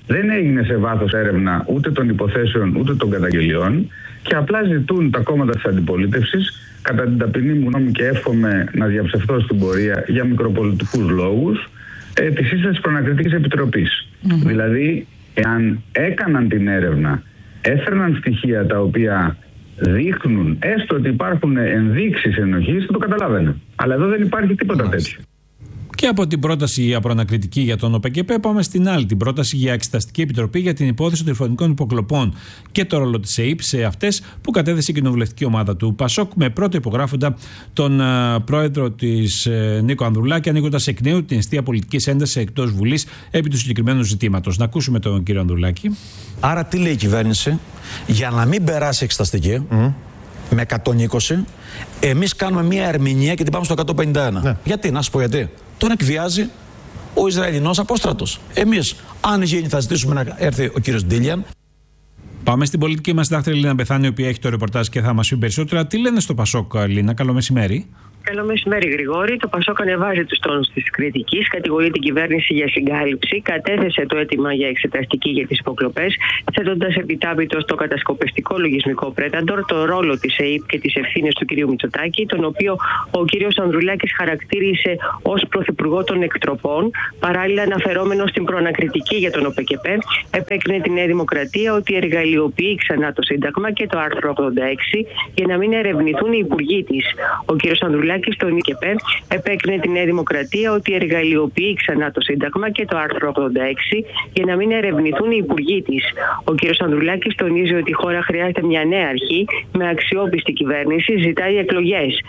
Δεν έγινε σε βάθος έρευνα ούτε των υποθέσεων ούτε των καταγγελιών και απλά ζητούν τα κόμματα της αντιπολίτευσης, κατά την ταπεινή μου γνώμη και εύχομαι να διαψευθώ στην πορεία για μικροπολιτικούς λόγους, ε, τη σύσταση της Προανακριτικής Επιτροπής. Mm-hmm. Δηλαδή, εάν έκαναν την έρευνα, έφερναν στοιχεία τα οποία δείχνουν έστω ότι υπάρχουν ενδείξεις ενοχής, θα το καταλάβαινε. Αλλά εδώ δεν υπάρχει τίποτα τέτοιο. Και από την πρόταση για προανακριτική για τον ΟΠΕΚΕΠΕ πάμε στην άλλη, την πρόταση για εξεταστική επιτροπή για την υπόθεση των τηλεφωνικών υποκλοπών και το ρόλο της ΕΥΠ σε αυτές που κατέθεσε η κοινοβουλευτική ομάδα του ΠΑΣΟΚ, με πρώτο υπογράφοντα τον uh, πρόεδρο της uh, Νίκο Ανδρουλάκη, ανοίγοντας εκ νέου την αιστεία πολιτικής έντασης εκτός Βουλής επί του συγκεκριμένου ζητήματος. Να ακούσουμε τον κύριο Ανδρουλάκη. Άρα, τι λέει η κυβέρνηση, για να μην περάσει εξεταστική. Mm. Με εκατόν είκοσι, εμείς κάνουμε μια ερμηνεία και την πάμε στο εκατόν πενήντα ένα. Ναι. Γιατί, να σου πω γιατί. Τον εκβιάζει ο Ισραηλινός απόστρατος. Εμείς, αν γίνει, θα ζητήσουμε να έρθει ο κύριος Ντίλιαν. Πάμε στην πολιτική μας συντάκτρια Λίνα Μπεθάνη, η οποία έχει το ρεπορτάζ και θα μας πει περισσότερα. Τι λένε στο ΠΑΣΟΚ, Λίνα? Καλό μεσημέρι. Καλό μεσημέρι, Γρηγόρη. Το ΠΑΣΟΚ ανεβάζει τους τόνους της κριτικής, κατηγορεί την κυβέρνηση για συγκάλυψη, κατέθεσε το αίτημα για εξεταστική για τις υποκλοπές, θέτοντας επιτάπητο στο κατασκοπευτικό λογισμικό πρέταντορ το ρόλο της ΕΥΠ και τις ευθύνες του κ. Μητσοτάκη, τον οποίο ο κ. Ανδρουλάκης χαρακτήρισε ως πρωθυπουργό των εκτροπών, παράλληλα αναφερόμενο στην προανακριτική για τον ΟΠΕΚΕΠΕ, επέκρινε τη Νέα Δημοκρατία ότι εργαλειοποιεί ξανά το Σύνταγμα και το άρθρο ογδόντα έξι για να μην ερευνηθούν οι υπουργοί της. Ο κ. Ανδρουλάκης στον ΙΚΕΠΕ επέκρινε τη Νέα Δημοκρατία ότι εργαλειοποιεί ξανά το Σύνταγμα και το άρθρο ογδόντα έξι για να μην ερευνηθούν οι υπουργοί της. Ο κ. Ανδρουλάκης τονίζει ότι η χώρα χρειάζεται μια νέα αρχή με αξιόπιστη κυβέρνηση, ζητάει εκλογές.